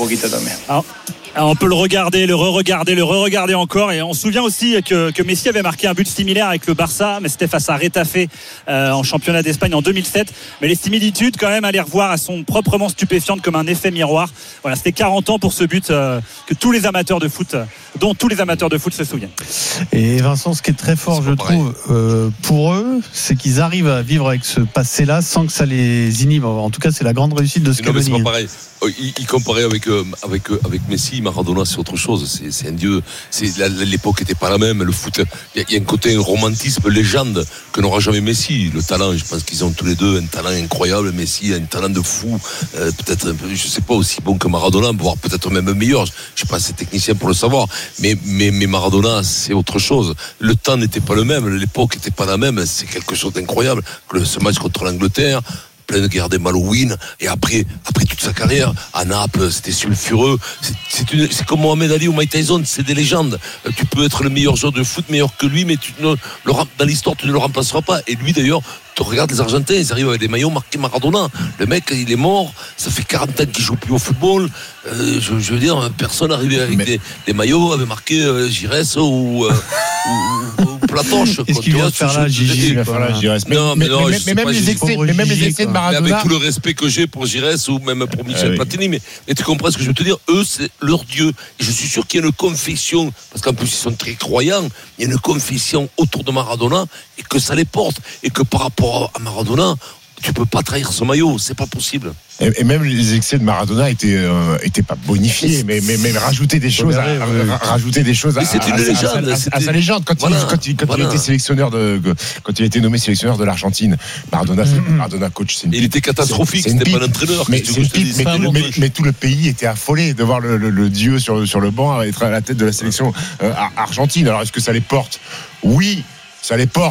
S4: Alors, alors on peut le regarder, le re-regarder, le re-regarder encore. Et on se souvient aussi que, que Messi avait marqué un but similaire avec le Barça, mais c'était face à Retafe euh, en championnat d'Espagne en deux mille sept. Mais les similitudes, quand même, à les revoir, elles sont proprement stupéfiantes comme un effet miroir. Voilà, c'était quarante ans pour ce but euh, que tous les amateurs de foot, dont tous les amateurs de foot se souviennent.
S3: Et Vincent, ce qui est très fort, je trouve, euh, pour eux, c'est qu'ils arrivent à vivre avec ce passé-là sans que ça les inhibe. En tout cas, c'est la grande réussite de Scaloni.
S5: C'est pas pareil. Il, il comparait avec euh, avec euh, avec Messi, Maradona, c'est autre chose. C'est, c'est un dieu. C'est la, l'époque n'était pas la même. Le foot, il y, y a un côté un romantisme légende que n'aura jamais Messi. Le talent, je pense qu'ils ont tous les deux un talent incroyable. Messi a un talent de fou, euh, peut-être un peu, je sais pas aussi bon que Maradona, voire peut-être même meilleur. Je suis pas assez technicien pour le savoir. Mais mais mais Maradona, c'est autre chose. Le temps n'était pas le même. L'époque n'était pas la même. C'est quelque chose d'incroyable. Que ce match contre l'Angleterre, pleine guerre des Malouines, et après, après toute sa carrière, à Naples, c'était sulfureux. C'est, c'est, une, c'est comme Mohamed Ali ou Mike Tyson, c'est des légendes. Tu peux être le meilleur joueur de foot, meilleur que lui, mais tu ne, le, dans l'histoire, tu ne le remplaceras pas. Et lui, d'ailleurs, tu regardes les Argentins, ils arrivent avec des maillots marqués Maradona. Le mec, il est mort, ça fait quarante ans qu'il joue plus au football. Euh, je, je veux dire, personne arrivait avec mais... des, des maillots, avait marqué euh, Giresse ou, euh, ou, ou Platoche.
S3: Est-ce qu'il vient de faire là, Gigi?
S5: Non, mais non,
S2: mais même les excès, mais même les excès de Maradona.
S5: Mais avec tout le respect que j'ai pour Giresse ou même pour Michel ah, oui. Platini, mais, mais tu comprends ce que je veux te dire? Eux, c'est leur Dieu. Et je suis sûr qu'il y a une confession, parce qu'en plus ils sont très croyants, il y a une confession autour de Maradona et que ça les porte. Et que par rapport à Maradona, tu peux pas trahir ce maillot, c'est pas possible.
S2: Et, et même les excès de Maradona étaient euh, étaient pas bonifiés, mais mais, mais rajouter des choses, à, à, rajouter des choses à,
S5: c'est une
S2: à,
S5: légende,
S2: à, à, à sa légende quand voilà. il quand il quand voilà. il était sélectionneur de quand il a été nommé sélectionneur de l'Argentine. Maradona, c'est, mmh. Maradona coach, c'est une
S5: il était catastrophique, c'est, c'est c'était pas l'entraîneur.
S2: Mais, c'est une pipe, mais, tout le, mais, mais tout le pays était affolé de voir le, le, le dieu sur sur le banc être à la tête de la sélection euh, argentine. Alors est-ce que ça les porte? Oui, ça les porte.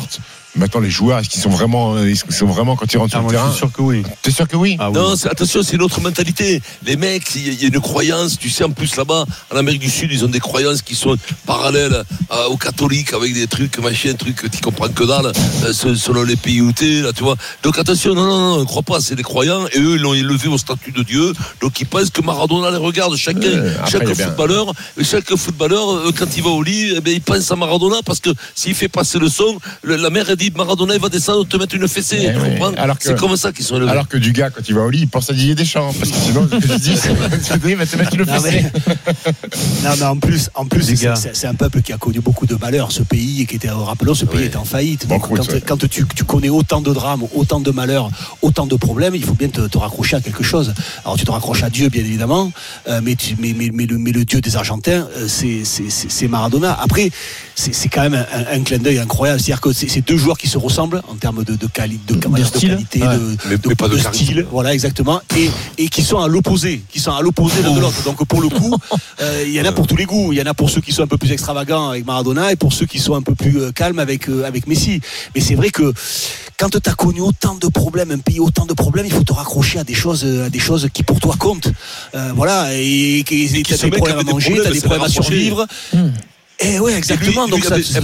S2: Maintenant, les joueurs, est-ce qu'ils sont vraiment, ils sont vraiment quand ils rentrent
S3: Ah,
S2: sur
S3: moi,
S2: le terrain?
S3: je suis sûr que oui.
S2: T'es sûr que oui?
S3: Ah, oui.
S5: Non, c'est- attention, c'est une autre mentalité. Les mecs, il y, a- il y a une croyance, tu sais, en plus là-bas, en Amérique du Sud, ils ont des croyances qui sont parallèles euh, aux catholiques, avec des trucs, machin, trucs que tu comprends que dalle, euh, selon les pays où t'es, là, tu vois. Donc attention, non, non, non, ne crois pas, c'est des croyants, et eux, ils l'ont élevé au statut de Dieu, donc ils pensent que Maradona les regarde, chacun,
S2: Euh, après,
S5: chaque
S2: il y a bien-
S5: footballeur, chaque footballeur, euh, quand il va au lit, eh ben, il pense à Maradona, parce que s'il fait passer le son, le- la mère, elle dit, Maradona, il va descendre, te mettre une fessée,
S2: Eh
S5: tu
S2: oui.
S5: comprends?
S2: Alors que-
S5: C'est comme ça qu'ils sont élevés.
S2: Alors que du gars, quand il va au lit, il pense à Didier Deschamps. Parce que sinon, ce que je dis, c'est il va te mettre une
S12: Non,
S2: fessée.
S12: Non, mais en plus, en plus,
S3: Les
S12: c'est,
S3: gars.
S12: c'est- c'est un peuple qui a connu beaucoup de malheurs. Ce pays, et qui était, rappelons, ce pays
S5: Oui.
S12: était en faillite.
S2: Bon,
S12: Donc,
S2: écoute,
S12: quand,
S2: ouais.
S12: quand tu, tu connais autant de drames, autant de malheurs, autant de problèmes, il faut bien te, te raccrocher à quelque chose. Alors, tu te raccroches à Dieu, bien évidemment, euh, mais, tu, mais, mais, mais, le, mais le Dieu des Argentins, euh, c'est, c'est, c'est, c'est Maradona. Après, c'est, c'est quand même un, un clin d'œil incroyable. C'est-à-dire que c'est, c'est deux joueurs qui se ressemblent en termes de, de, quali, de, de, de
S1: style.
S12: qualité,
S1: Ouais.
S12: de,
S5: Mais-
S12: de,
S5: mais pas de
S12: de
S5: charisme.
S12: style. Voilà, exactement. Et, et qui sont à l'opposé, qui sont à l'opposé l'un de l'autre. Donc, pour le coup, euh, il y en a pour tous les goûts. Il y en a pour ceux qui sont un peu plus extravagants avec Maradona et pour ceux qui sont un peu plus euh, calmes avec, euh, avec Messi. Mais c'est vrai que quand tu as connu autant de problèmes, un pays autant de problèmes, il faut te raccrocher à des choses, euh, à des choses qui pour toi comptent. Euh, voilà. Et tu as
S5: ce
S12: des
S5: mec
S12: problèmes à
S5: avait des
S12: manger, tu as
S5: problèmes,
S12: des
S5: ça
S12: problèmes à
S5: l'a rapproché.
S12: survivre. Et ouais, exactement.
S5: Et lui,
S12: Donc
S5: lui
S12: ça,
S5: avait-
S12: ça,